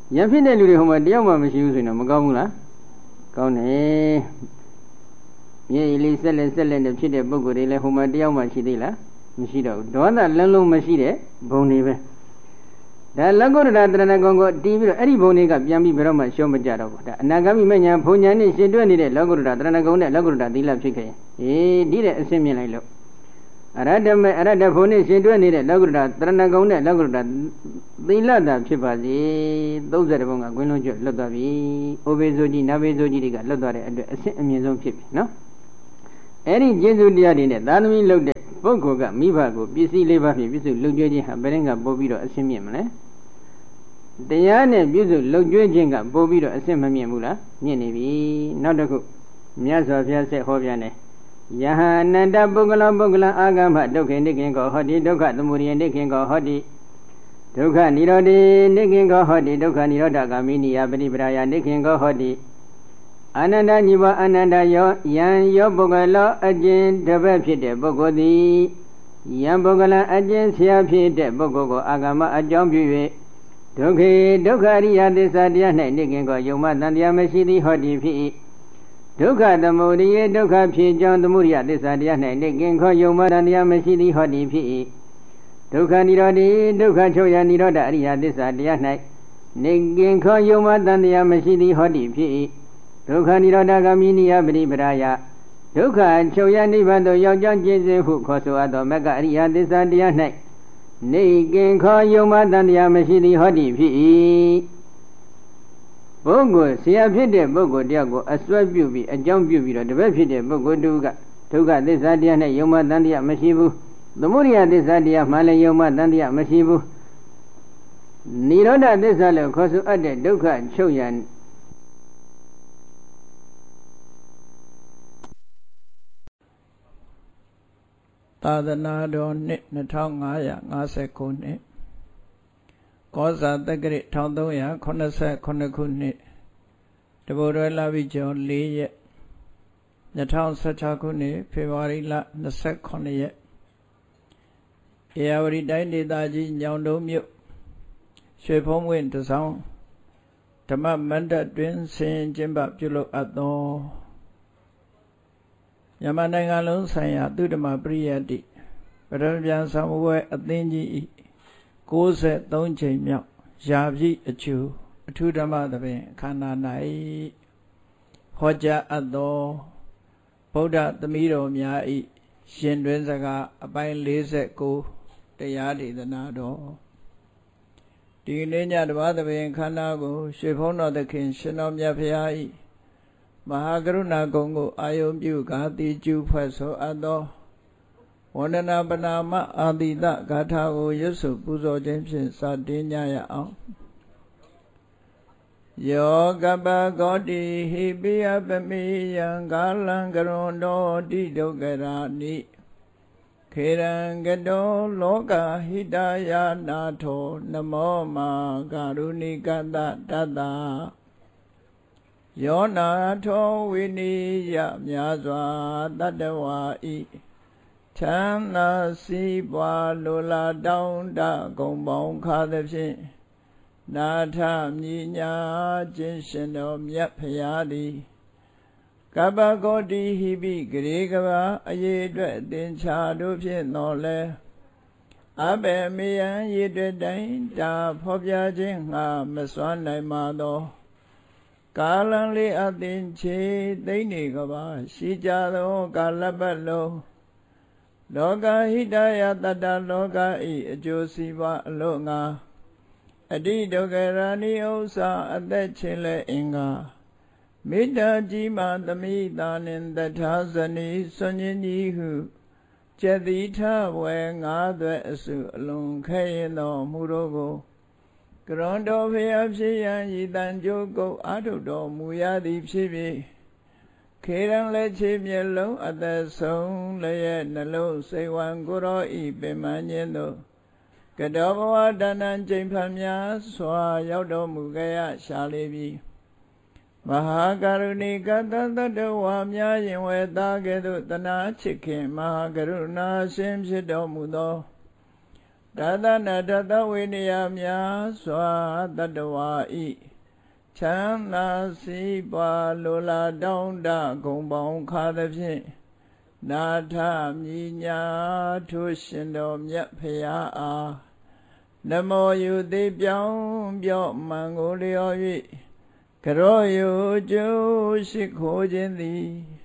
ယံဖြစ်တဲ့လူတွေဟိုမှာတယောက်မှမရှိဘူးဆိုရင်တော့မကောင်းဘူးလားကောင်းတယ်မြေလေးဆက်လက်နဲ့ဖြစ်တဲ့ပုဂ္ဂိုလ်တွေလည်းဟိုမှာတယောက်မှရှိသေးလားမရှိတော့ဘူးဒေါသလုံးမရှိတဲ့ဘုံတွေပဲဒါလကုတ္တရာတရဏဂုံကိုတီးပြီးတော့အဲ့ဒီဘုံတွေကပြန်ပြီးဘယ်တော့မှရှုံးမကြတော့ဘူးဒါအနာဂမိမညာဘုံညာနဲ့ရှင်တွဲနေတဲ့လကုတ္တရာတရဏဂုံနဲ့လကုတ္တရာသီလဖြစ်ခဲ့ရင်ဒီတဲ့အဆင့်မြင်လိုက်လို့အရဟတဘုံနဲ့ရှင်တွဲနေတဲ့လကုတ္တရာတရဏဂုံနဲ့လကုတ္တရာသီလတာဖြစ်ပါစေ30ဘုံကကွင်းလုံးကျွတ်လွတ်သွားပြီအိုဘေဇိုကြီးနာဘေဇိုကြီးတွေကလွတ်သွားတဲ့အတွက်အဆင့်အမြင့်ဆုံးဖြစ်ပြီနော်အဲ့ဒီကျေးဇူးတရားတွေနဲ့သာသမီလုပ်တဲ့ပုဂ္ဂိုလ်ကမိဘကိုပစ္စည်းလေးပါးဖြင့်ပြည့်စုံလုံကျွေးခြင်းဟာဘယ်ရင်ကပို့ပြီးတော့အဆင့်မြင့်မလဲတရားနဲ့ပြည့်စုံလုံကျွေးခြင်းကပို့ပြီးတော့အဆင့်မမြင့်ဘူးလားမြင့်နေပြီနောက်တစ်ခုမြတ်စွာဘုရားဆက်ဟောပြတယ်ယဟအနန္တပုဂ္ဂလောအာဂမဒုက္ခေနိခင်ကောဟောတိဒုက္ခသမုဒယနိခင်ကောဟောတိဒုက္ခនិရောဓိနိခင်ကောဟောတိဒုက္ခនិရောဓဂာမိနိယပရိပရာယနိခင်ကောဟောတိအနန္တညီဘအနန္တယောယံယောပုဂ္ဂလောအကျဉ်တပတ်ဖြစ်တဲ့ပုဂ္ဂိုလ်သည်ယံပုဂ္ဂလအကျဉ်ဆရာဖြစ်တဲ့ပုဂ္ဂိုလ်ကိုအာဂမအကြောင်းပြု၍ဒုက္ခေဒုက္ခရိယသစ္စာတရား၌နိခင်ကောယုံမတန်တရားမရှိသည်ဟောတိဖြစ်၏ဒုက္ခသမုဒိယဒုက္ခဖြစ်ကြောင်းသမုဒိယသစ္စာတရား၌နိခင်ကောယုံမတန်တရားမရှိသည်ဟောတိဖြစ်၏ဒုက္ခនិရောဓိဒုက္ခချုပ်ရនិရောဓအရိယသစ္စာတရား၌နိခင်ကောယုံမတန်တရားမရှိသည်ဟောတိဖြစ်၏ဒုက္ခនិရောဓဂာမိနိယပရိပရာယဒုက္ခချုပ်ရနိဗ္ဗာန်သို့ရောက်ကြောင်းကျင့်စဉ်ဟုခေါ်ဆိုအပ်သောမဂ္ဂအရိယသစ္စာတရား၌နေကင်ခောယုံမတန်တရားမရှိသည်ဟောတိဖြစ်၏ပုဂ္ဂိုလ်ဆရာဖြစ်တဲ့ပုဂ္ဂိုလ်တယောက်ကိုအစွဲပြုပြီးအကြောင်းပြုပြီးတော့တပည့်ဖြစ်တဲ့ပုဂ္ဂိုလ်တူကဒုက္ခသစ္စာတရား၌ယုံမတန်တရားမရှိဘူးသမုဒိယသစ္စာတရားမှလည်းယုံမတန်တရားမရှိဘူးនិရောဓသစ္စာလို့ခေါ်ဆိုအပ်တဲ့ဒုက္ခချုပ်ရသာသနာတော်နှစ်2550ခုနှစ်ကောဇာတက္ကရာ1389ခုနှစ်တဘောရလပိကျော်4ရက်2016ခုနှစ်ဖေဖော်ဝါရီလ29ရက်ဧရာဝတီတိုင်းဒေသကြီးညောင်တုံးမြို့ရွှေဖုံးဝင်းတစောင်းဓမ္မမန္တတွင်ဆင်ကျင်းပပြုလုပ်အပ်သောမြန်မာနိုင်ငံလုံးဆိုင်ရာသုဓမ္မာပရိယတ္တိပထမပြန်ဆောင်ဝဲအသင်းကြီး93ချိန်မြောက်ရာပြည့်အကျိုးအထူးဓမ္မသဘင်ခန္ဓာ၌ဟောကြားအပ်သောဗုဒ္ဓသမီးတော်များ၏ရှင်တွင်စကားအပိုင်း49တရားဒေသနာတော်ဒီနေ့ညဓမ္မသဘင်ခန္ဓာကိုရွှေဖုံးတော်သခင်ရှင်တော်မြတ်ဖရာ၏မဟာကရုဏာဂုဏ်ကိုအာယုံပြုကာတိကျူဖွဲ့ဆိုအပ်သောဝန္ဒနာပနာမအာတိတဂါထာကိုရွတ်ဆိုပူဇော်ခြင်းဖြင့်စတင်ကြရအောင်ယောကပဂောတိဟိပိယပမိယံကာလံကရွန်တော်တိဒုက္ခရာနိခေရံကတောလောကဟိတယာနာထောနမောမာကာရုဏိကတတတယောနာထောဝိနိယမြာစွာတတဝါဤချမ်းသာစီးပွားလိုလားတောင်းတဂုံပေါင်းခါသဖြင့်နာထမြညာခြင်းရှင်တော်မြတ်ဖရာသည်ကပ္ပဂောတိဟိပိဂရေကဘာအရေးအတွက်သင်္ချာတို့ဖြင့်တော်လဲအဘယ်မေယံရည်တွေ့တိုင်းတာဖော်ပြခြင်းငါမစွမ်းနိုင်ပါသောကာလံလေးအသင်ချေသိမ့်နေကဘာရှိကြသောကာလပတ်လုံးလောကဟိတယတတလောကဤအကျိုးစီးပွားအလို့ငါအတိဒုက္ခရာနိဥ္စာအသက်ချင်းလဲအင်္ဂါမေတ္တာကြီးမှသမိတာနှင့်တထာဇနီစွန်ခြင်းကြီးဟုကျက်တိထဝဲငါးသွဲအစုအလုံးခဲရင်တော်မူတို့ကိုကရွန်တော်ဖျားဖြစ်ရန်ဤတန်ကြိုးကုတ်အာထုတော်မူရသည်ဖြစ်ပြီးခေရန်လက်ချေမျက်လုံးအသက်ဆုံးလည်းရဲ့နှလုံးစိတ်ဝံကိုရောဤပင်မခြင်းတို့ကတောဘဝတဏ္ဍကျိန်ဖန်များစွာရောက်တော်မူကြရရှာလေပြီမဟာကရုဏီကတတတဝါများရင်ဝဲသားကဲ့သို့တနာချစ်ခင်မဟာကရုဏာရှင်ဖြစ်တော်မူသောဒါသနာတတဝိနည်းများစွာတတ္တဝါဤချမ်းသာစီးပွားလိုလားတောင်းတဂုဏ်ပေါင်းခါသဖြင့်နာထမြညာထိုရှင်တော်မြတ်ဖရာအားနမောယုတိပြောင်းပြော့မှန်ကိုလျော်၍ကရောယုကျိုးရှိခိုးခြင်းသည်